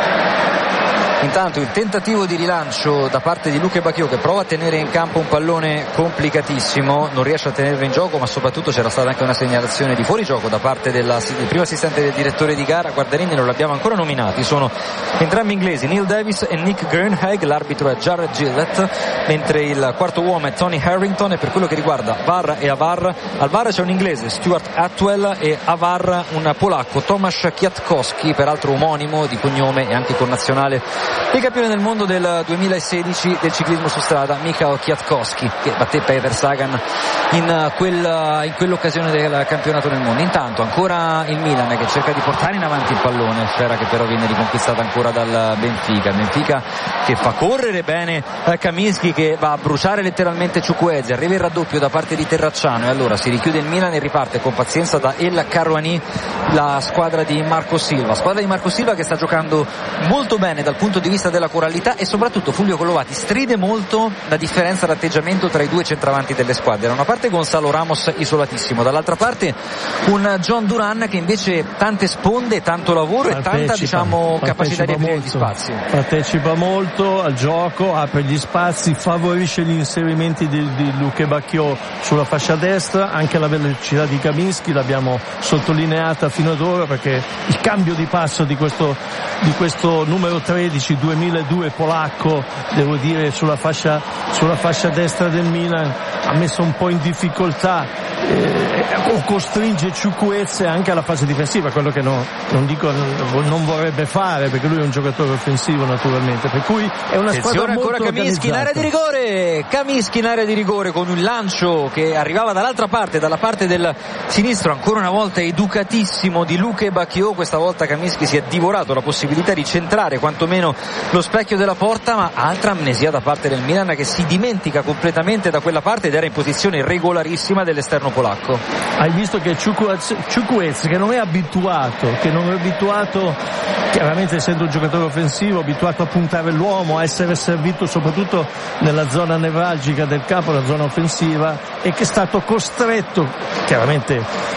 Intanto il tentativo di rilancio da parte di Luke Bacchio, che prova a tenere in campo un pallone complicatissimo, non riesce a tenerlo in gioco, ma soprattutto c'era stata anche una segnalazione di fuorigioco da parte della, del primo assistente del direttore di gara. Guardarini non l'abbiamo ancora nominati, sono entrambi inglesi, Neil Davis e Nick Greenhag, l'arbitro è Jared Gillett, mentre il quarto uomo è Tony Harrington. E per quello che riguarda V A R e A V A R, al V A R c'è un inglese, Stuart Atwell, e A V A R un polacco, Tomasz Kwiatkowski, peraltro omonimo di cognome e anche connazionale il campione del mondo del duemilasedici del ciclismo su strada, Michał Kwiatkowski, che batté Peter Sagan in, quel, in quell'occasione del campionato del mondo. Intanto ancora il Milan che cerca di portare in avanti il pallone, sfera che però viene riconquistata ancora dal Benfica. Benfica che fa correre bene Kaminski, che va a bruciare letteralmente Chukwueze, arriva il raddoppio da parte di Terracciano e allora si richiude il Milan e riparte con pazienza da El Karouani la squadra di Marco Silva, squadra di Marco Silva che sta giocando molto bene dal punto di vista della coralità e soprattutto Fulvio Collovati stride molto la differenza d'atteggiamento tra i due centravanti delle squadre. Da una parte Gonzalo Ramos isolatissimo, dall'altra parte un John Duran che invece tante sponde, tanto lavoro partecipa, e tanta diciamo capacità di aprire gli spazi. Partecipa molto al gioco, apre gli spazi, favorisce gli inserimenti di, di Luke Bacchio sulla fascia destra, anche la velocità di Kaminski l'abbiamo sottolineata fino ad ora, perché il cambio di passo di questo, di questo numero tredici duemiladue polacco, devo dire, sulla fascia, sulla fascia destra del Milan ha messo un po' in difficoltà eh, o costringe Chukwueze anche alla fase difensiva, quello che no, non dico non vorrebbe fare, perché lui è un giocatore offensivo naturalmente, per cui è una squadra molto ancora Kaminski in area di rigore, Kaminski in area di rigore con un lancio che arrivava dall'altra parte, dalla parte del sinistro, ancora una volta educatissimo di Luke Bacchio. Questa volta Kaminski si è divorato la possibilità di centrare quantomeno lo specchio della porta, ma altra amnesia da parte del Milan che si dimentica completamente da quella parte ed era in posizione regolarissima dell'esterno polacco. Hai visto che Chukwueze, che non è abituato, che non è abituato, chiaramente essendo un giocatore offensivo, abituato a puntare l'uomo, a essere servito soprattutto nella zona nevralgica del campo, la zona offensiva, e che è stato costretto, chiaramente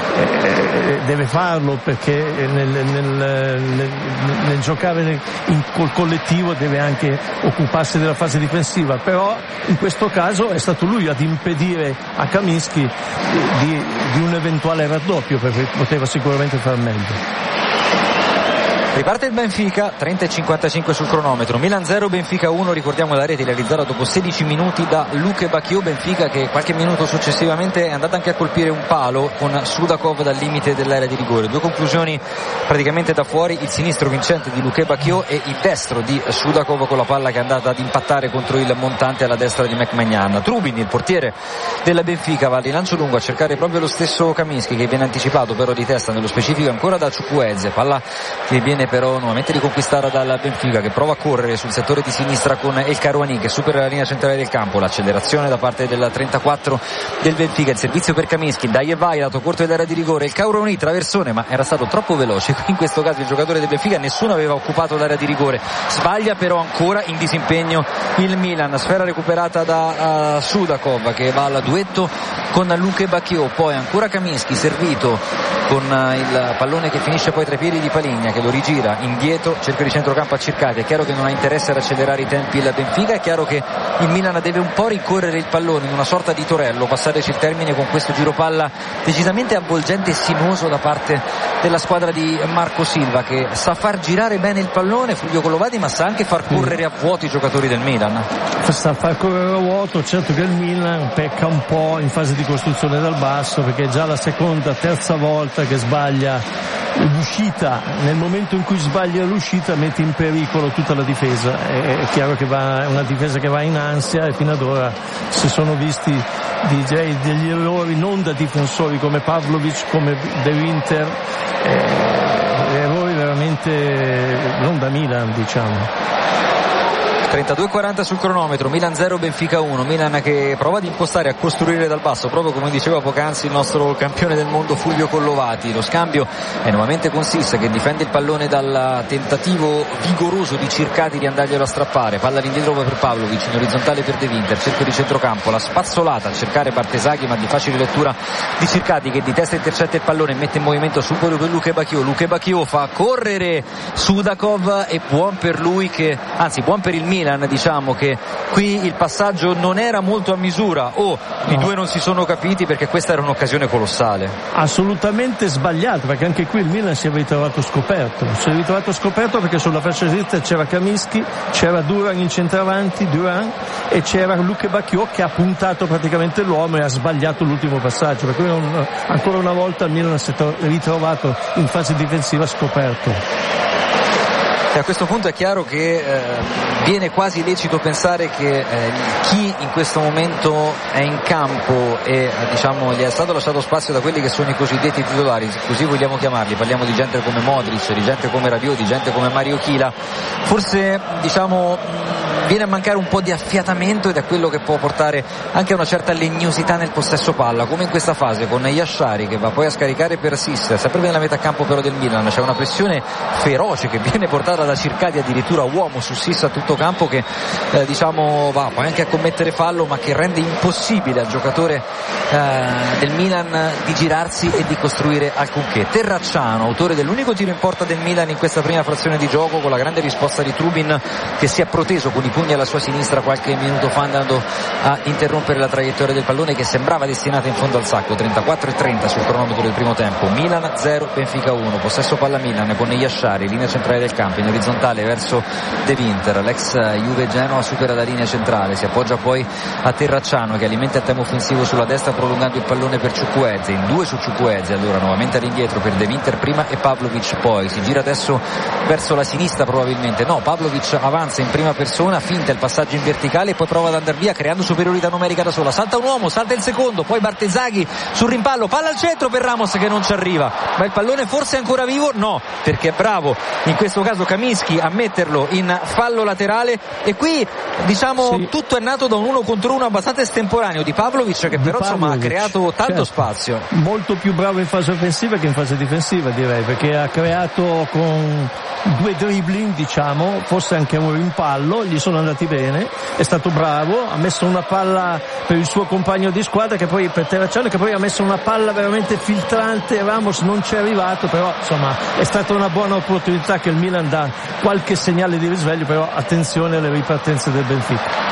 eh, deve farlo perché nel, nel, nel, nel, nel giocare nel, in, col collettivo deve anche occuparsi della fase difensiva, però in questo caso è stato lui ad impedire a Kaminski di, di un eventuale raddoppio, perché poteva sicuramente far meglio. Riparte il Benfica, trenta e cinquantacinque sul cronometro, Milan zero, Benfica uno, ricordiamo la rete realizzata dopo sedici minuti da Luke Bacchio. Benfica che qualche minuto successivamente è andata anche a colpire un palo con Sudakov dal limite dell'area di rigore. Due conclusioni praticamente da fuori, il sinistro vincente di Luke Bacchio e il destro di Sudakov con la palla che è andata ad impattare contro il montante alla destra di McMahon. Trubin, il portiere della Benfica, va al rilancio lungo a cercare proprio lo stesso Kaminski, che viene anticipato però di testa, nello specifico ancora da Chukwueze, palla che viene però nuovamente riconquistata dal Benfica, che prova a correre sul settore di sinistra con El Karouani che supera la linea centrale del campo. L'accelerazione da parte del trentaquattro del Benfica, il servizio per Kaminski, dai e vai, lato corto dell'area di rigore, il Karouani traversone, ma era stato troppo veloce in questo caso il giocatore del Benfica, nessuno aveva occupato l'area di rigore, sbaglia però ancora in disimpegno il Milan. Sfera recuperata da uh, Sudakov che va al duetto con Luke Bacchio, poi ancora Kaminski servito con uh, il pallone che finisce poi tra i piedi di Paligna, che lo rigira indietro, cerca di centrocampo a Circati. È chiaro che non ha interesse ad accelerare i tempi il Benfica, è chiaro che il Milan deve un po' rincorrere il pallone in una sorta di torello, passarci il termine con questo giro palla decisamente avvolgente e sinuoso da parte della squadra di Marco Silva, che sa far girare bene il pallone, Fulvio Collovati, ma sa anche far correre a vuoto i giocatori del Milan. Sa far correre a vuoto, certo che il Milan pecca un po' in fase di costruzione dal basso, perché è già la seconda, terza volta che sbaglia l'uscita. Nel momento in cui sbaglia l'uscita mette in pericolo tutta la difesa, è chiaro che va, è una difesa che va in ansia, e fino ad ora si sono visti direi degli errori non da difensori come Pavlovic, come De Winter, eh, errori veramente non da Milan, diciamo. trentadue quaranta sul cronometro, Milan zero Benfica uno, Milan che prova ad impostare, a costruire dal basso, proprio come diceva poc'anzi il nostro campione del mondo Fulvio Collovati. Lo scambio è nuovamente con Sissa che difende il pallone dal tentativo vigoroso di Circati di andarglielo a strappare, palla all'indietro per Pavlovic, in orizzontale per De Winter, cerchio di centrocampo, la spazzolata a cercare Bartesaghi, ma di facile lettura di Circati che di testa intercetta il pallone e mette in movimento su quello per Luke Bacchio. Luke Bacchio fa correre Sudakov e buon per lui, che anzi buon per il Milan, diciamo che qui il passaggio non era molto a misura, o oh, no. I due non si sono capiti, perché questa era un'occasione colossale. Assolutamente sbagliato, perché anche qui il Milan si è ritrovato scoperto si è ritrovato scoperto perché sulla fascia sinistra c'era Kaminsky, c'era Duran in centravanti, Duran, e c'era Luke Bacchio che ha puntato praticamente l'uomo e ha sbagliato l'ultimo passaggio, per cui un, ancora una volta il Milan si è ritrovato in fase difensiva scoperto. E a questo punto è chiaro che eh, viene quasi lecito pensare che eh, chi in questo momento è in campo e eh, diciamo gli è stato lasciato spazio da quelli che sono i cosiddetti titolari, così vogliamo chiamarli, parliamo di gente come Modric, di gente come Rabiot, di gente come Mario Chila, forse diciamo viene a mancare un po' di affiatamento, ed è quello che può portare anche a una certa legnosità nel possesso palla, come in questa fase con Yashari che va poi a scaricare per Sissa, sempre nella metà campo però del Milan. C'è una pressione feroce che viene portata da Circati, addirittura uomo su Sissa a tutto campo, che eh, diciamo va poi anche a commettere fallo, ma che rende impossibile al giocatore eh, del Milan di girarsi e di costruire alcunché. Terracciano, autore dell'unico tiro in porta del Milan in questa prima frazione di gioco, con la grande risposta di Trubin che si è proteso con i pugni alla sua sinistra qualche minuto fa, andando a interrompere la traiettoria del pallone che sembrava destinata in fondo al sacco. Trentaquattro e trenta sul cronometro del primo tempo, Milan zero Benfica uno, possesso palla Milan con Yashari, linea centrale del campo, in orizzontale verso De Winter, l'ex Juve Genoa supera la linea centrale, si appoggia poi a Terracciano che alimenta il tempo offensivo sulla destra prolungando il pallone per Chukwueze, in due su Chukwueze, allora nuovamente all'indietro per De Winter prima e Pavlovic poi, si gira adesso verso la sinistra probabilmente, no, Pavlovic avanza in prima persona, finta il passaggio in verticale e poi prova ad andare via creando superiorità numerica da sola, salta un uomo, salta il secondo, poi Bartesaghi sul rimpallo, palla al centro per Ramos che non ci arriva, ma il pallone forse è ancora vivo? No, perché è bravo in questo caso Kaminsky a metterlo in fallo laterale, e qui diciamo sì. Tutto è nato da un uno contro uno abbastanza estemporaneo di Pavlovic che di però Pavlovic, insomma ha creato tanto certo. spazio, molto più bravo in fase offensiva che in fase difensiva, direi, perché ha creato con due dribbling, diciamo, forse anche un rimpallo, gli sono andati bene, è stato bravo, ha messo una palla per il suo compagno di squadra che poi per Terracciano, che poi ha messo una palla veramente filtrante, Ramos non ci è arrivato, però insomma è stata una buona opportunità che il Milan dà qualche segnale di risveglio, però attenzione alle ripartenze del Benfica.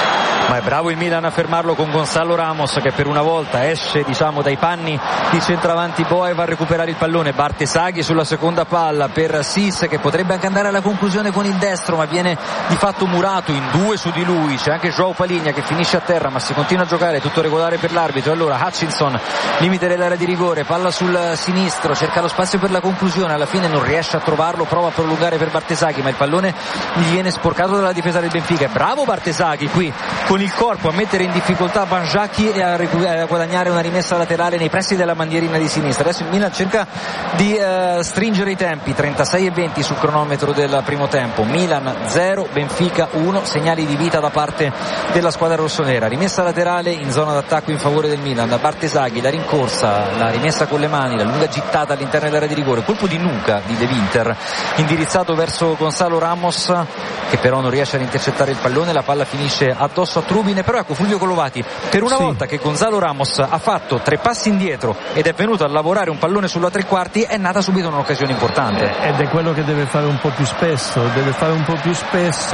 Ma è bravo il Milan a fermarlo con Gonzalo Ramos che per una volta esce diciamo dai panni di centravanti Boa e va a recuperare il pallone. Bartesaghi sulla seconda palla per Sis che potrebbe anche andare alla conclusione con il destro, ma viene di fatto murato in due su di lui. C'è anche João Paligna che finisce a terra, ma si continua a giocare, tutto regolare per l'arbitro. Allora Hutchinson, limite dell'area di rigore, palla sul sinistro, cerca lo spazio per la conclusione, alla fine non riesce a trovarlo, prova a prolungare per Bartesaghi, ma il pallone gli viene sporcato dalla difesa del Benfica. È bravo Bartesaghi qui con il corpo a mettere in difficoltà Banjaki e a, recu- a guadagnare una rimessa laterale nei pressi della bandierina di sinistra. Adesso il Milan cerca di uh, stringere i tempi, trentasei e venti sul cronometro del primo tempo. Milan zero, Benfica uno, segnali di vita da parte della squadra rossonera. Rimessa laterale in zona d'attacco in favore del Milan da Bartesaghi, la rincorsa, la rimessa con le mani, la lunga gittata all'interno dell'area di rigore, colpo di nuca di De Winter indirizzato verso Gonzalo Ramos che però non riesce ad intercettare il pallone, la palla finisce addosso a Trubin. Però ecco Fulvio Collovati, per una sì. volta che Gonzalo Ramos ha fatto tre passi indietro ed è venuto a lavorare un pallone sulla tre quarti, è nata subito un'occasione importante. Eh, ed è quello che deve fare un po' più spesso, deve fare un po' più spesso,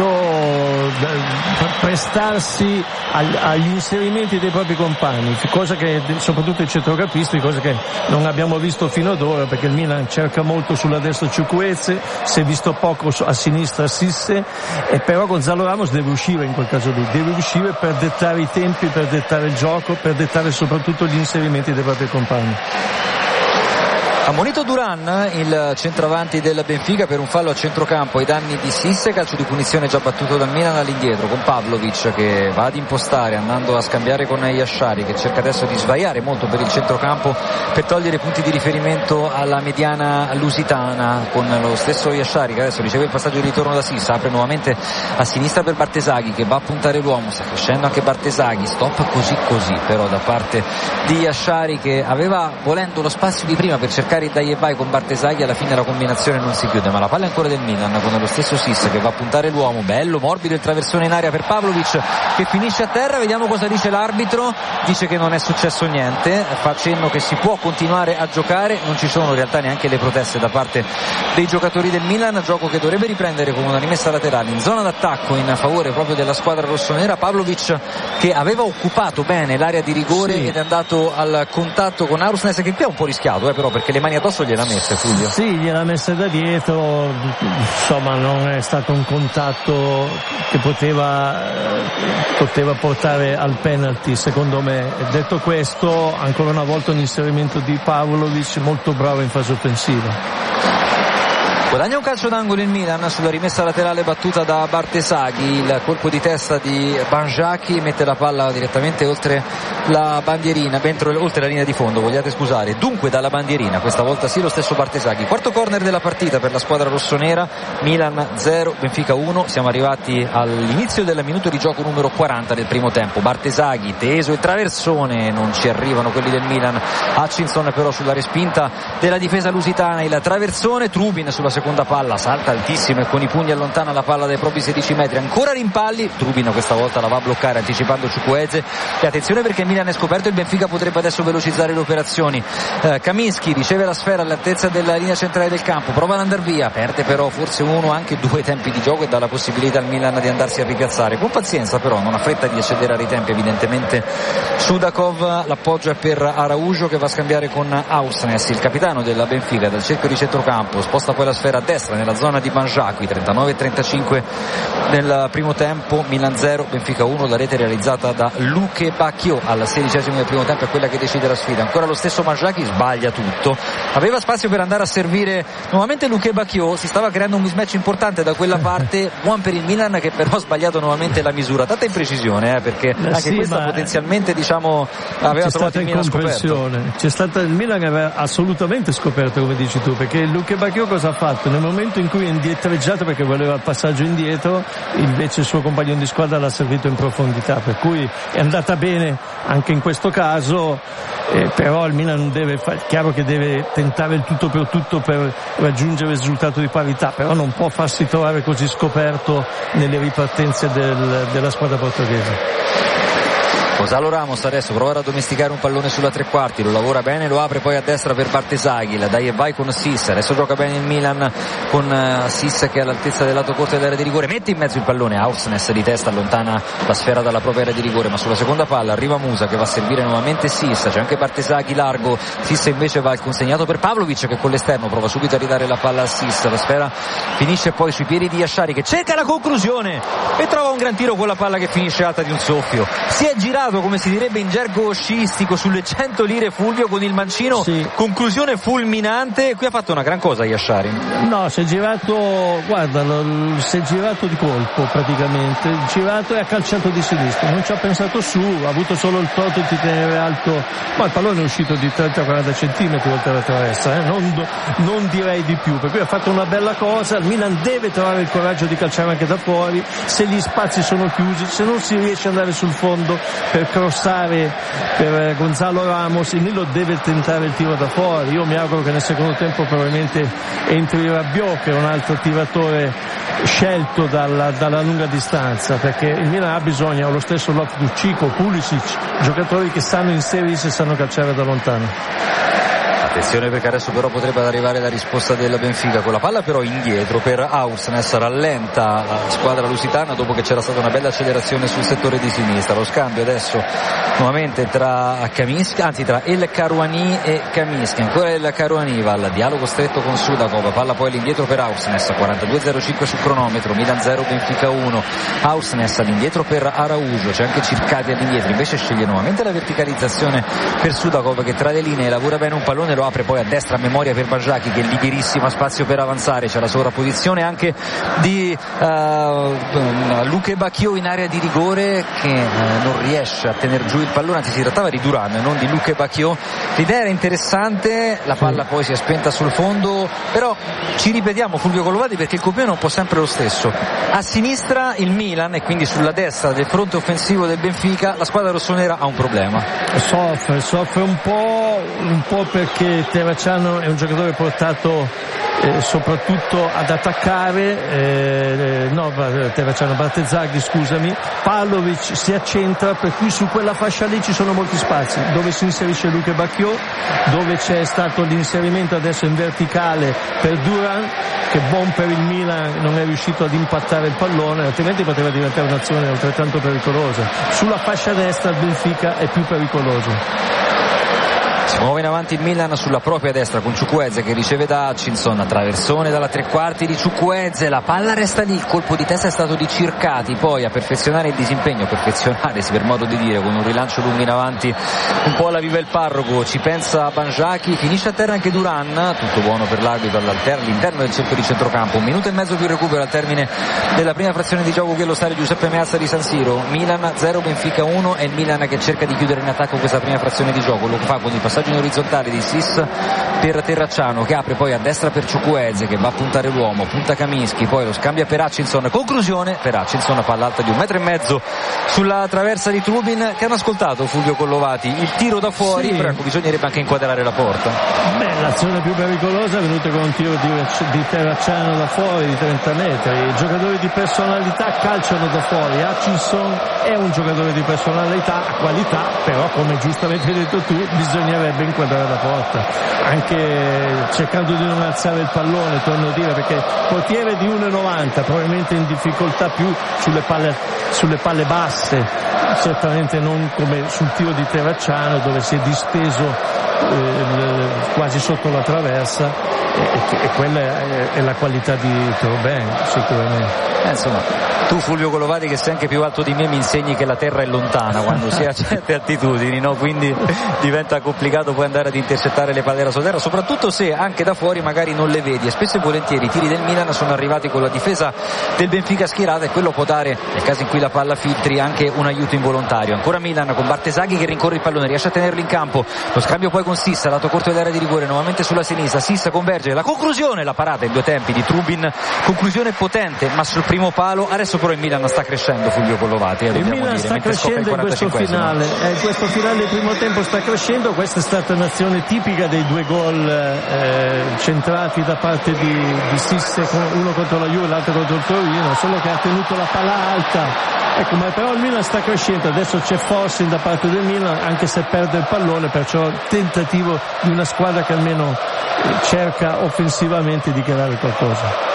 prestarsi agli, agli inserimenti dei propri compagni, cosa che soprattutto i centrocampisti, cosa che non abbiamo visto fino ad ora, perché il Milan cerca molto sulla destra Chukwueze, si è visto poco a sinistra Sisse, e però Gonzalo Ramos deve uscire in quel caso lì, deve uscire per dettare i tempi, per dettare il gioco, per dettare soprattutto gli inserimenti dei propri compagni. Ammonito Duran, il centravanti del Benfica, per un fallo a centrocampo ai danni di Sisse. Calcio di punizione già battuto dal Milan all'indietro, con Pavlovic che va ad impostare andando a scambiare con Yashari, che cerca adesso di svaiare molto per il centrocampo per togliere punti di riferimento alla mediana lusitana, con lo stesso Yashari che adesso riceve il passaggio di ritorno da Sisse, apre nuovamente a sinistra per Bartesaghi che va a puntare l'uomo, sta crescendo anche Bartesaghi, stop così così però da parte di Yashari, che aveva volendo lo spazio di prima per cercare il dai e vai con Bartesaghi. Alla fine la combinazione non si chiude, ma la palla è ancora del Milan con lo stesso Sisse che va a puntare l'uomo, bello morbido il traversone in aria per Pavlovic che finisce a terra. Vediamo cosa dice l'arbitro, dice che non è successo niente, fa cenno che si può continuare a giocare, non ci sono in realtà neanche le proteste da parte dei giocatori del Milan, gioco che dovrebbe riprendere con una rimessa laterale in zona d'attacco in favore proprio della squadra rossonera. Pavlovic che aveva occupato bene l'area di rigore sì. ed è andato al contatto con Ausnes, che qui ha un po' rischiato eh, però, perché le mani addosso gliel'ha messe Fulvio. Sì, gliel'ha messe da dietro, insomma non è stato un contatto che poteva poteva portare al penalty secondo me. Detto questo, ancora una volta un inserimento di Pavlovic molto bravo in fase offensiva. Guadagna un calcio d'angolo il Milan sulla rimessa laterale battuta da Bartesaghi, il colpo di testa di Banjaki mette la palla direttamente oltre la bandierina, dentro, oltre la linea di fondo, vogliate scusare, dunque dalla bandierina, questa volta sì lo stesso Bartesaghi. Quarto corner della partita per la squadra rossonera, Milan zero, Benfica uno, siamo arrivati all'inizio del minuto di gioco numero quaranta del primo tempo. Bartesaghi teso il traversone, non ci arrivano quelli del Milan, Hutchinson però sulla respinta della difesa lusitana, il traversone, Trubin sulla seconda palla salta altissimo e con i pugni allontana la palla dai propri sedici metri, ancora rimpalli, Trubin questa volta la va a bloccare anticipando Chukwueze, e attenzione perché il Milan è scoperto, il Benfica potrebbe adesso velocizzare le operazioni. eh, Kaminsky riceve la sfera all'altezza della linea centrale del campo, prova ad andare via, perde però forse uno, anche due tempi di gioco e dà la possibilità al Milan di andarsi a ripiazzare con pazienza, però non ha fretta di accelerare i tempi evidentemente Sudakov. L'appoggio è per Araujo che va a scambiare con Ausnes, il capitano della Benfica, dal cerchio di centrocampo sposta poi la sfera a destra nella zona di Banjaki. Trentanove e trentacinque nel primo tempo, Milan zero, Benfica uno. La rete realizzata da Luke Bacchio al sedicesimo del primo tempo è quella che decide la sfida. Ancora lo stesso Banjaki, sbaglia tutto, aveva spazio per andare a servire nuovamente Luke Bacchio, si stava creando un mismatch importante da quella parte, buon per il Milan che però ha sbagliato nuovamente la misura, tanta imprecisione eh, perché anche sì, questa potenzialmente diciamo aveva c'è trovato stata il Milan scoperto. C'è stata, il Milan aveva assolutamente scoperto, come dici tu, perché Luke Bacchio cosa ha fatto? Nel momento in cui è indietreggiato perché voleva il passaggio indietro, invece il suo compagno di squadra l'ha servito in profondità, per cui è andata bene anche in questo caso, eh, però il Milan deve fare, chiaro che deve tentare il tutto per tutto per raggiungere il risultato di parità, però non può farsi trovare così scoperto nelle ripartenze del, della squadra portoghese. Gonzalo Ramos adesso prova a domesticare un pallone sulla tre quarti, lo lavora bene, lo apre poi a destra per Bartesaghi, la dai e vai con Sisse, adesso gioca bene il Milan con uh, Sisse che è all'altezza del lato corto dell'area di rigore, mette in mezzo il pallone, Ausnes di testa allontana la sfera dalla propria area di rigore, ma sulla seconda palla arriva Musa che va a servire nuovamente Sisse, c'è anche Bartesaghi largo, Sisse invece va al consegnato per Pavlovic che con l'esterno prova subito a ridare la palla a Sisse, la sfera finisce poi sui piedi di Yashari che cerca la conclusione e trova un gran tiro con la palla che finisce alta di un soffio, si è girato come si direbbe in gergo sciistico sulle cento lire Fulvio con il mancino, sì. Conclusione fulminante, qui ha fatto una gran cosa Yashari. No, si è girato, guarda, si è girato di colpo praticamente, girato e ha calciato di sinistra, non ci ha pensato su, ha avuto solo il torto di tenere alto, ma il pallone è uscito di trenta quaranta centimetri oltre la traversa, eh? non, non direi di più, per cui ha fatto una bella cosa, il Milan deve trovare il coraggio di calciare anche da fuori, se gli spazi sono chiusi, se non si riesce ad andare sul fondo per crossare per Gonzalo Ramos, il Nilo deve tentare il tiro da fuori. Io mi auguro che nel secondo tempo probabilmente entri Rabiot, che è un altro tiratore scelto dalla, dalla lunga distanza, perché il Milan ha bisogno, lo stesso Loftus-Cheek, Pulisic, giocatori che stanno in series e sanno calciare da lontano. Attenzione perché adesso però potrebbe arrivare la risposta del Benfica con la palla però indietro per Ausnes, rallenta la squadra lusitana dopo che c'era stata una bella accelerazione sul settore di sinistra. Lo scambio adesso nuovamente tra Kaminsky, anzi tra El Karouani e Kaminsky, ancora El Karouani va al dialogo stretto con Sudakov, palla poi all'indietro per Ausnes, quarantadue zero cinque sul cronometro, Milan zero Benfica uno. Ausnes all'indietro per Araujo, c'è anche Circati all'indietro, invece sceglie nuovamente la verticalizzazione per Sudakov che tra le linee lavora bene un pallone, lo apre poi a destra a memoria per Banjaki che è liberissimo, a spazio per avanzare, c'è la sovrapposizione anche di uh, Luke Bacchio in area di rigore che uh, non riesce a tenere giù il pallone, anzi si trattava di Duran, non di Luke Bacchio. L'idea era interessante, la palla poi si è spenta sul fondo, però ci ripetiamo Fulvio Collovati perché il copione è un po' sempre lo stesso. A sinistra il Milan e quindi sulla destra del fronte offensivo del Benfica la squadra rossonera ha un problema. Soffre, soffre un po', un po' perché Terracciano è un giocatore portato eh, soprattutto ad attaccare, eh, no Terracciano, Bartezzaghi scusami, Pavlovic si accentra, per cui su quella fascia lì ci sono molti spazi, dove si inserisce Luke Bacchio, dove c'è stato l'inserimento adesso in verticale per Duran, che buon per il Milan non è riuscito ad impattare il pallone, altrimenti poteva diventare un'azione altrettanto pericolosa. Sulla fascia destra il Benfica è più pericoloso. Si muove in avanti il Milan sulla propria destra con Chukwueze che riceve da Hutchinson, traversone dalla tre quarti di Chukwueze, la palla resta lì, il colpo di testa è stato di Circati, poi a perfezionare il disimpegno, perfezionare si per modo di dire, con un rilancio lungo in avanti un po' alla viva il parroco, ci pensa Banjaki, finisce a terra anche Duran, tutto buono per l'arbitro all'interno del cerchio di centrocampo, un minuto e mezzo più recupero al termine della prima frazione di gioco che lo stadio Giuseppe Meazza di San Siro. Milan zero, Benfica uno, è il Milan che cerca di chiudere in attacco questa prima frazione di gioco, lo fa con il passaggio in orizzontale di Sis per Terracciano che apre poi a destra per Chukwueze che va a puntare l'uomo, punta Kaminsky, poi lo scambia per Hutchinson, conclusione per Hutchinson, palla alta di un metro e mezzo sulla traversa di Trubin, che hanno ascoltato Fulvio Collovati, il tiro da fuori, sì. Però bisognerebbe anche inquadrare la porta. Beh, l'azione più pericolosa è venuta con un tiro di, di Terracciano da fuori di trenta metri, i giocatori di personalità calciano da fuori, Hutchinson è un giocatore di personalità, qualità, però come giustamente hai detto tu bisognerebbe inquadrare la porta, anche cercando di non alzare il pallone, torno a dire, perché portiere di uno e novanta probabilmente in difficoltà più sulle palle, sulle palle basse, certamente non come sul tiro di Terracciano dove si è disteso eh, quasi sotto la traversa, e, e quella è, è la qualità di Thauvin sicuramente. Eh, insomma, tu Fulvio Collovati che sei anche più alto di me mi insegni che la terra è lontana quando si è a certe altitudini, no? Quindi diventa complicato poi andare ad intercettare le palle da sotterra, soprattutto se anche da fuori magari non le vedi, e spesso e volentieri i tiri del Milan sono arrivati con la difesa del Benfica schierata e quello può dare, nel caso in cui la palla filtri, anche un aiuto involontario. Ancora Milan con Bartezzaghi che rincorre il pallone, riesce a tenerlo in campo, lo scambio poi con Sissa, lato corto dell'area di rigore, nuovamente sulla sinistra, Sissa converge, la conclusione, la parata in due tempi di Trubin, conclusione potente ma sul primo palo. Adesso però il Milan sta crescendo, Fulvio Collovati, eh, il Milan dire, sta crescendo in questo finale, eh, in questo finale del primo tempo sta crescendo. Questa è stata un'azione tipica dei due gol eh, centrati da parte di, di Sisse, uno contro la Juve e l'altro contro il Torino, solo che ha tenuto la palla alta, ecco, ma però il Milan sta crescendo, adesso c'è forcing da parte del Milan anche se perde il pallone, perciò tentativo di una squadra che almeno cerca offensivamente di creare qualcosa.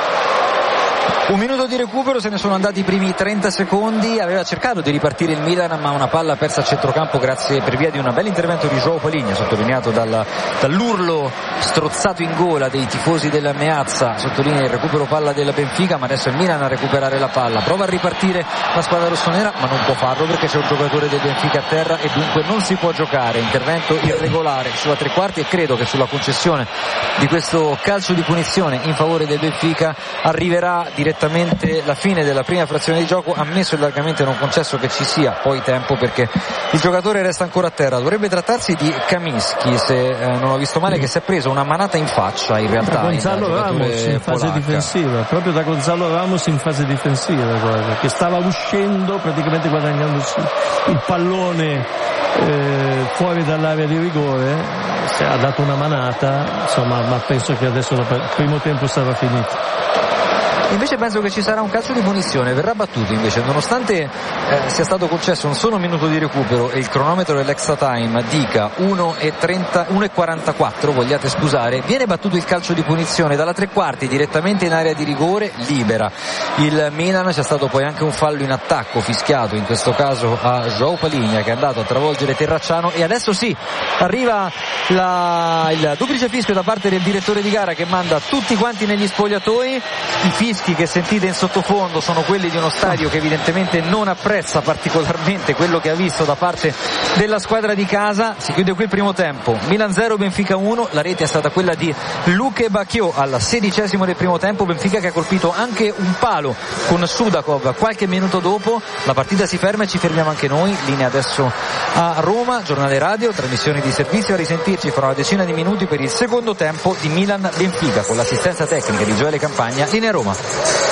Un minuto di recupero, se ne sono andati i primi trenta secondi, aveva cercato di ripartire il Milan ma una palla persa a centrocampo grazie per via di un bel intervento di João Palhinha, sottolineato dal, dall'urlo strozzato in gola dei tifosi della Meazza, sottolinea il recupero palla del Benfica, ma adesso è il Milan a recuperare la palla, prova a ripartire la squadra rossonera ma non può farlo perché c'è un giocatore del Benfica a terra e dunque non si può giocare, intervento irregolare sulla tre quarti e credo che sulla concessione di questo calcio di punizione in favore del Benfica arriverà direttamente la fine della prima frazione di gioco, ammesso e largamente non concesso che ci sia poi tempo perché il giocatore resta ancora a terra. Dovrebbe trattarsi di Kaminsky, se eh, non ho visto male, che si è preso una manata in faccia in realtà. Da Gonzalo Ramos in fase polacca. difensiva, proprio da Gonzalo Ramos in fase difensiva, guarda, che stava uscendo praticamente guadagnandosi il pallone eh, fuori dall'area di rigore, si ha dato una manata, insomma, ma penso che adesso il primo tempo sarà finito. Invece penso che ci sarà un calcio di punizione, verrà battuto invece, nonostante eh, sia stato concesso un solo minuto di recupero e il cronometro dell'extra time dica uno e quarantaquattro, vogliate scusare, viene battuto il calcio di punizione dalla tre quarti direttamente in area di rigore libera il Milan. C'è stato poi anche un fallo in attacco fischiato in questo caso a João Palhinha che è andato a travolgere Terracciano e adesso sì, arriva la, il duplice fischio da parte del direttore di gara che manda tutti quanti negli spogliatoi, i fischi fischi che sentite in sottofondo sono quelli di uno stadio che evidentemente non apprezza particolarmente quello che ha visto da parte della squadra di casa. Si chiude qui il primo tempo, Milan zero, Benfica uno, la rete è stata quella di Luke Bacchio al sedicesimo del primo tempo. Benfica che ha colpito anche un palo con Sudakov qualche minuto dopo. La partita si ferma e ci fermiamo anche noi. Linea adesso a Roma, giornale radio, trasmissioni di servizio, a risentirci fra una decina di minuti per il secondo tempo di Milan-Benfica con l'assistenza tecnica di Gioele Campagna. Linea a Roma.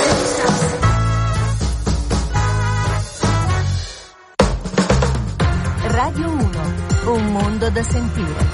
Radio uno, un mondo da sentire.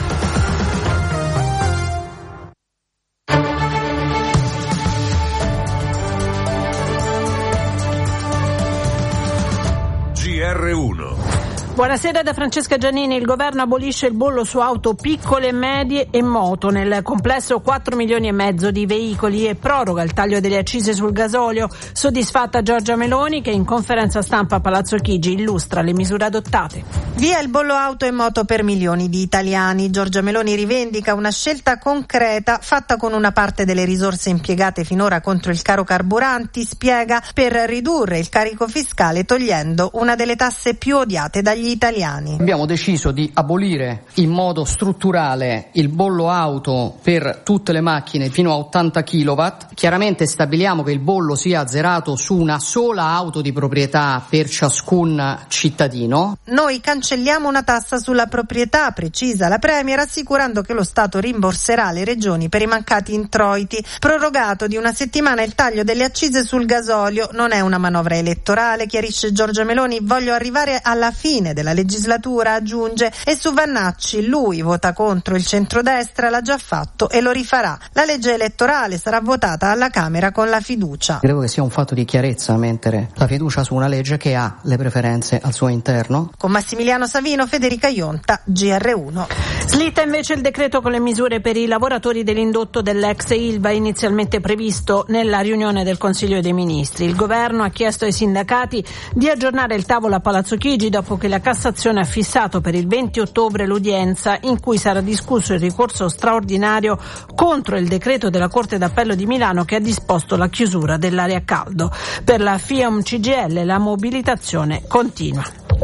G R uno. Buonasera da Francesca Giannini. Il governo abolisce il bollo su auto piccole, medie e moto. Nel complesso quattro milioni e mezzo di veicoli e proroga il taglio delle accise sul gasolio. Soddisfatta Giorgia Meloni che in conferenza stampa a Palazzo Chigi illustra le misure adottate. Via il bollo auto e moto per milioni di italiani. Giorgia Meloni rivendica una scelta concreta fatta con una parte delle risorse impiegate finora contro il caro carburanti, spiega, per ridurre il carico fiscale togliendo una delle tasse più odiate dagli italiani. Abbiamo deciso di abolire in modo strutturale il bollo auto per tutte le macchine fino a ottanta chilowatt. Chiaramente stabiliamo che il bollo sia azzerato su una sola auto di proprietà per ciascun cittadino. Noi cancelliamo una tassa sulla proprietà, precisa la Premier, assicurando che lo Stato rimborserà le regioni per i mancati introiti. Prorogato di una settimana il taglio delle accise sul gasolio. Non è una manovra elettorale, chiarisce Giorgia Meloni. Voglio arrivare alla fine della legislatura, aggiunge, e su Vannacci lui vota contro il centrodestra, l'ha già fatto e lo rifarà. La legge elettorale sarà votata alla Camera con la fiducia. Credo che sia un fatto di chiarezza mettere la fiducia su una legge che ha le preferenze al suo interno. Con Massimiliano Savino, Federica Ionta, G R uno. Slitta invece il decreto con le misure per i lavoratori dell'indotto dell'ex Ilva inizialmente previsto nella riunione del Consiglio dei Ministri. Il governo ha chiesto ai sindacati di aggiornare il tavolo a Palazzo Chigi dopo che la Cassazione ha fissato per il venti ottobre l'udienza in cui sarà discusso il ricorso straordinario contro il decreto della Corte d'Appello di Milano che ha disposto la chiusura dell'area caldo. Per la FIOM C G I L la mobilitazione continua.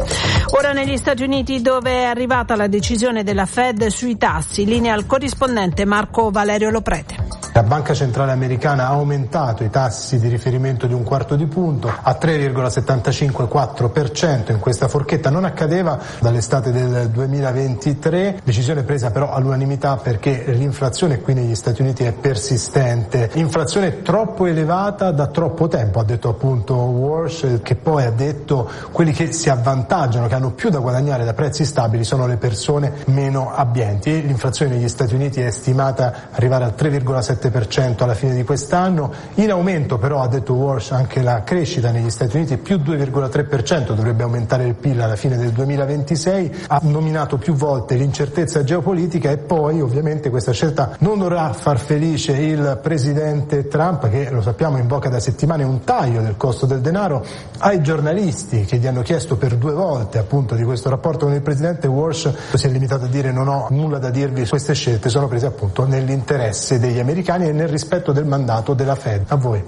Ora negli Stati Uniti, dove è arrivata la decisione della Fed sui tassi, linea al corrispondente Marco Valerio Loprete. La Banca Centrale Americana ha aumentato i tassi di riferimento di un quarto di punto a tre virgola settantacinque quattro per cento in questa forchetta. Non accadeva dall'estate del duemilaventitré, decisione presa però all'unanimità perché l'inflazione qui negli Stati Uniti è persistente. Inflazione troppo elevata da troppo tempo, ha detto appunto Walsh, che poi ha detto quelli che si avvantaggiano, che hanno più da guadagnare da prezzi stabili sono le persone meno abbienti. E l'inflazione negli Stati Uniti è stimata arrivare al tre virgola sette per cento alla fine di quest'anno. In aumento però, ha detto Walsh, anche la crescita negli Stati Uniti, più due virgola tre per cento, dovrebbe aumentare il P I L alla fine del duemilaventisei. Ha nominato più volte l'incertezza geopolitica e poi ovviamente questa scelta non dovrà far felice il presidente Trump, che lo sappiamo invoca da settimane un taglio del costo del denaro. Ai giornalisti che gli hanno chiesto per due volte appunto di questo rapporto con il presidente, Walsh si è limitato a dire: non ho nulla da dirvi, queste scelte sono prese appunto nell'interesse degli americani e nel rispetto del mandato della Fed. A voi.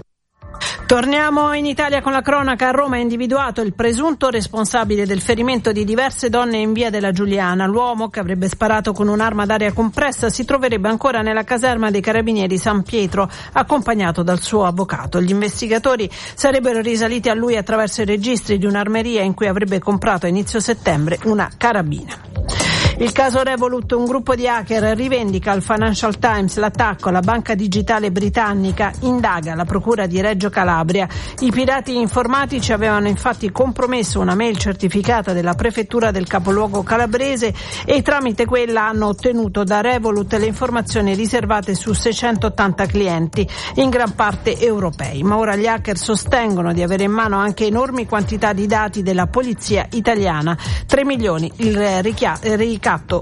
Torniamo in Italia con la cronaca. A Roma è individuato il presunto responsabile del ferimento di diverse donne in via della Giuliana. L'uomo, che avrebbe sparato con un'arma d'aria compressa, si troverebbe ancora nella caserma dei Carabinieri San Pietro, accompagnato dal suo avvocato. Gli investigatori sarebbero risaliti a lui attraverso i registri di un'armeria in cui avrebbe comprato a inizio settembre una carabina. Il caso Revolut, un gruppo di hacker rivendica al Financial Times l'attacco alla banca digitale britannica, indaga la procura di Reggio Calabria. I pirati informatici avevano infatti compromesso una mail certificata della prefettura del capoluogo calabrese e tramite quella hanno ottenuto da Revolut le informazioni riservate su seicentottanta clienti, in gran parte europei. Ma ora gli hacker sostengono di avere in mano anche enormi quantità di dati della polizia italiana. tre milioni il richiamo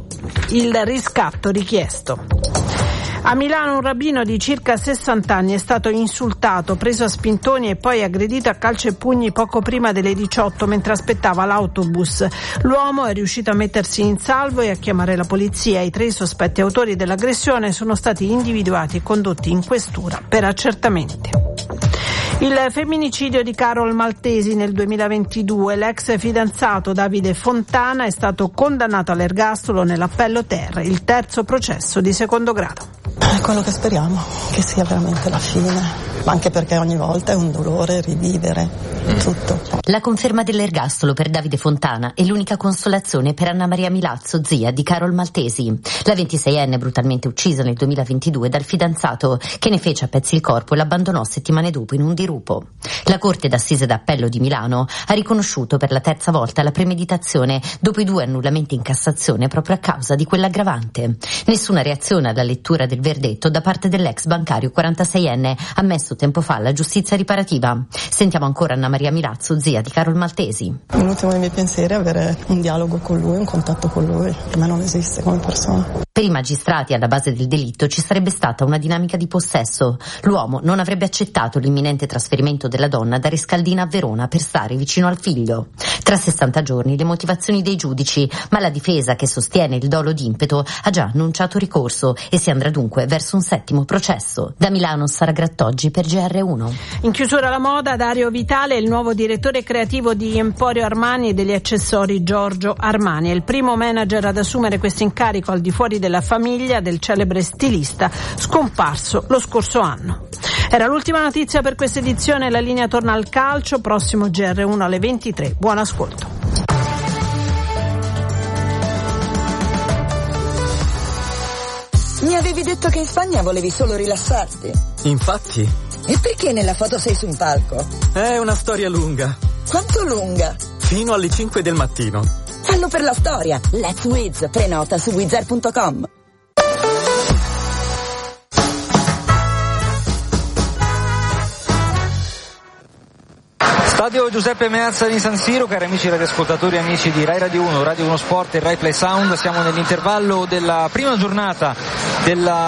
il riscatto richiesto. A Milano un rabbino di circa sessanta anni è stato insultato, preso a spintoni e poi aggredito a calci e pugni poco prima delle diciotto mentre aspettava l'autobus. L'uomo è riuscito a mettersi in salvo e a chiamare la polizia. I tre sospetti autori dell'aggressione sono stati individuati e condotti in questura per accertamenti. Il femminicidio di Carol Maltesi nel duemilaventidue. L'ex fidanzato Davide Fontana è stato condannato all'ergastolo nell'appello Ter, il terzo processo di secondo grado. È quello che speriamo, che sia veramente la fine, ma anche perché ogni volta è un dolore rivivere tutto. La conferma dell'ergastolo per Davide Fontana è l'unica consolazione per Anna Maria Milazzo, zia di Carol Maltesi, la ventiseienne brutalmente uccisa nel duemilaventidue dal fidanzato che ne fece a pezzi il corpo e l'abbandonò settimane dopo in un dirupo. La Corte d'Assise d'Appello di Milano ha riconosciuto per la terza volta la premeditazione dopo i due annullamenti in Cassazione proprio a causa di quell'aggravante. Nessuna reazione alla lettura del verdetto da parte dell'ex bancario quarantaseienne ammesso tempo fa alla giustizia riparativa. Sentiamo ancora Anna Maria Milazzo, zia di Carol Maltesi. L'ultimo dei miei pensieri è avere un dialogo con lui, un contatto con lui, per me non esiste come persona. Per i magistrati alla base del delitto ci sarebbe stata una dinamica di possesso. L'uomo non avrebbe accettato l'imminente trasferimento della donna da Rescaldina a Verona per stare vicino al figlio. Tra sessanta giorni le motivazioni dei giudici, ma la difesa che sostiene il dolo d'impeto ha già annunciato ricorso e si andrà dunque verso un settimo processo. Da Milano Sara Grattoggi per G R uno. In chiusura la moda, Dario Vitale, il nuovo direttore creativo di Emporio Armani e degli accessori Giorgio Armani. È il primo manager ad assumere questo incarico al di fuori della famiglia del celebre stilista scomparso lo scorso anno. Era l'ultima notizia per questa edizione, la linea torna al calcio, prossimo G R uno alle ventitré. Buon ascolto. Mi avevi detto che in Spagna volevi solo rilassarti. Infatti. E perché nella foto sei su un palco? È una storia lunga. Quanto lunga? Fino alle cinque del mattino. Fallo per la storia. Let's Wiz. Prenota su wizard punto com. Stadio Giuseppe Meazza di San Siro, cari amici radioascoltatori e amici di Rai Radio uno, Radio uno Sport e Rai Play Sound, siamo nell'intervallo della prima giornata della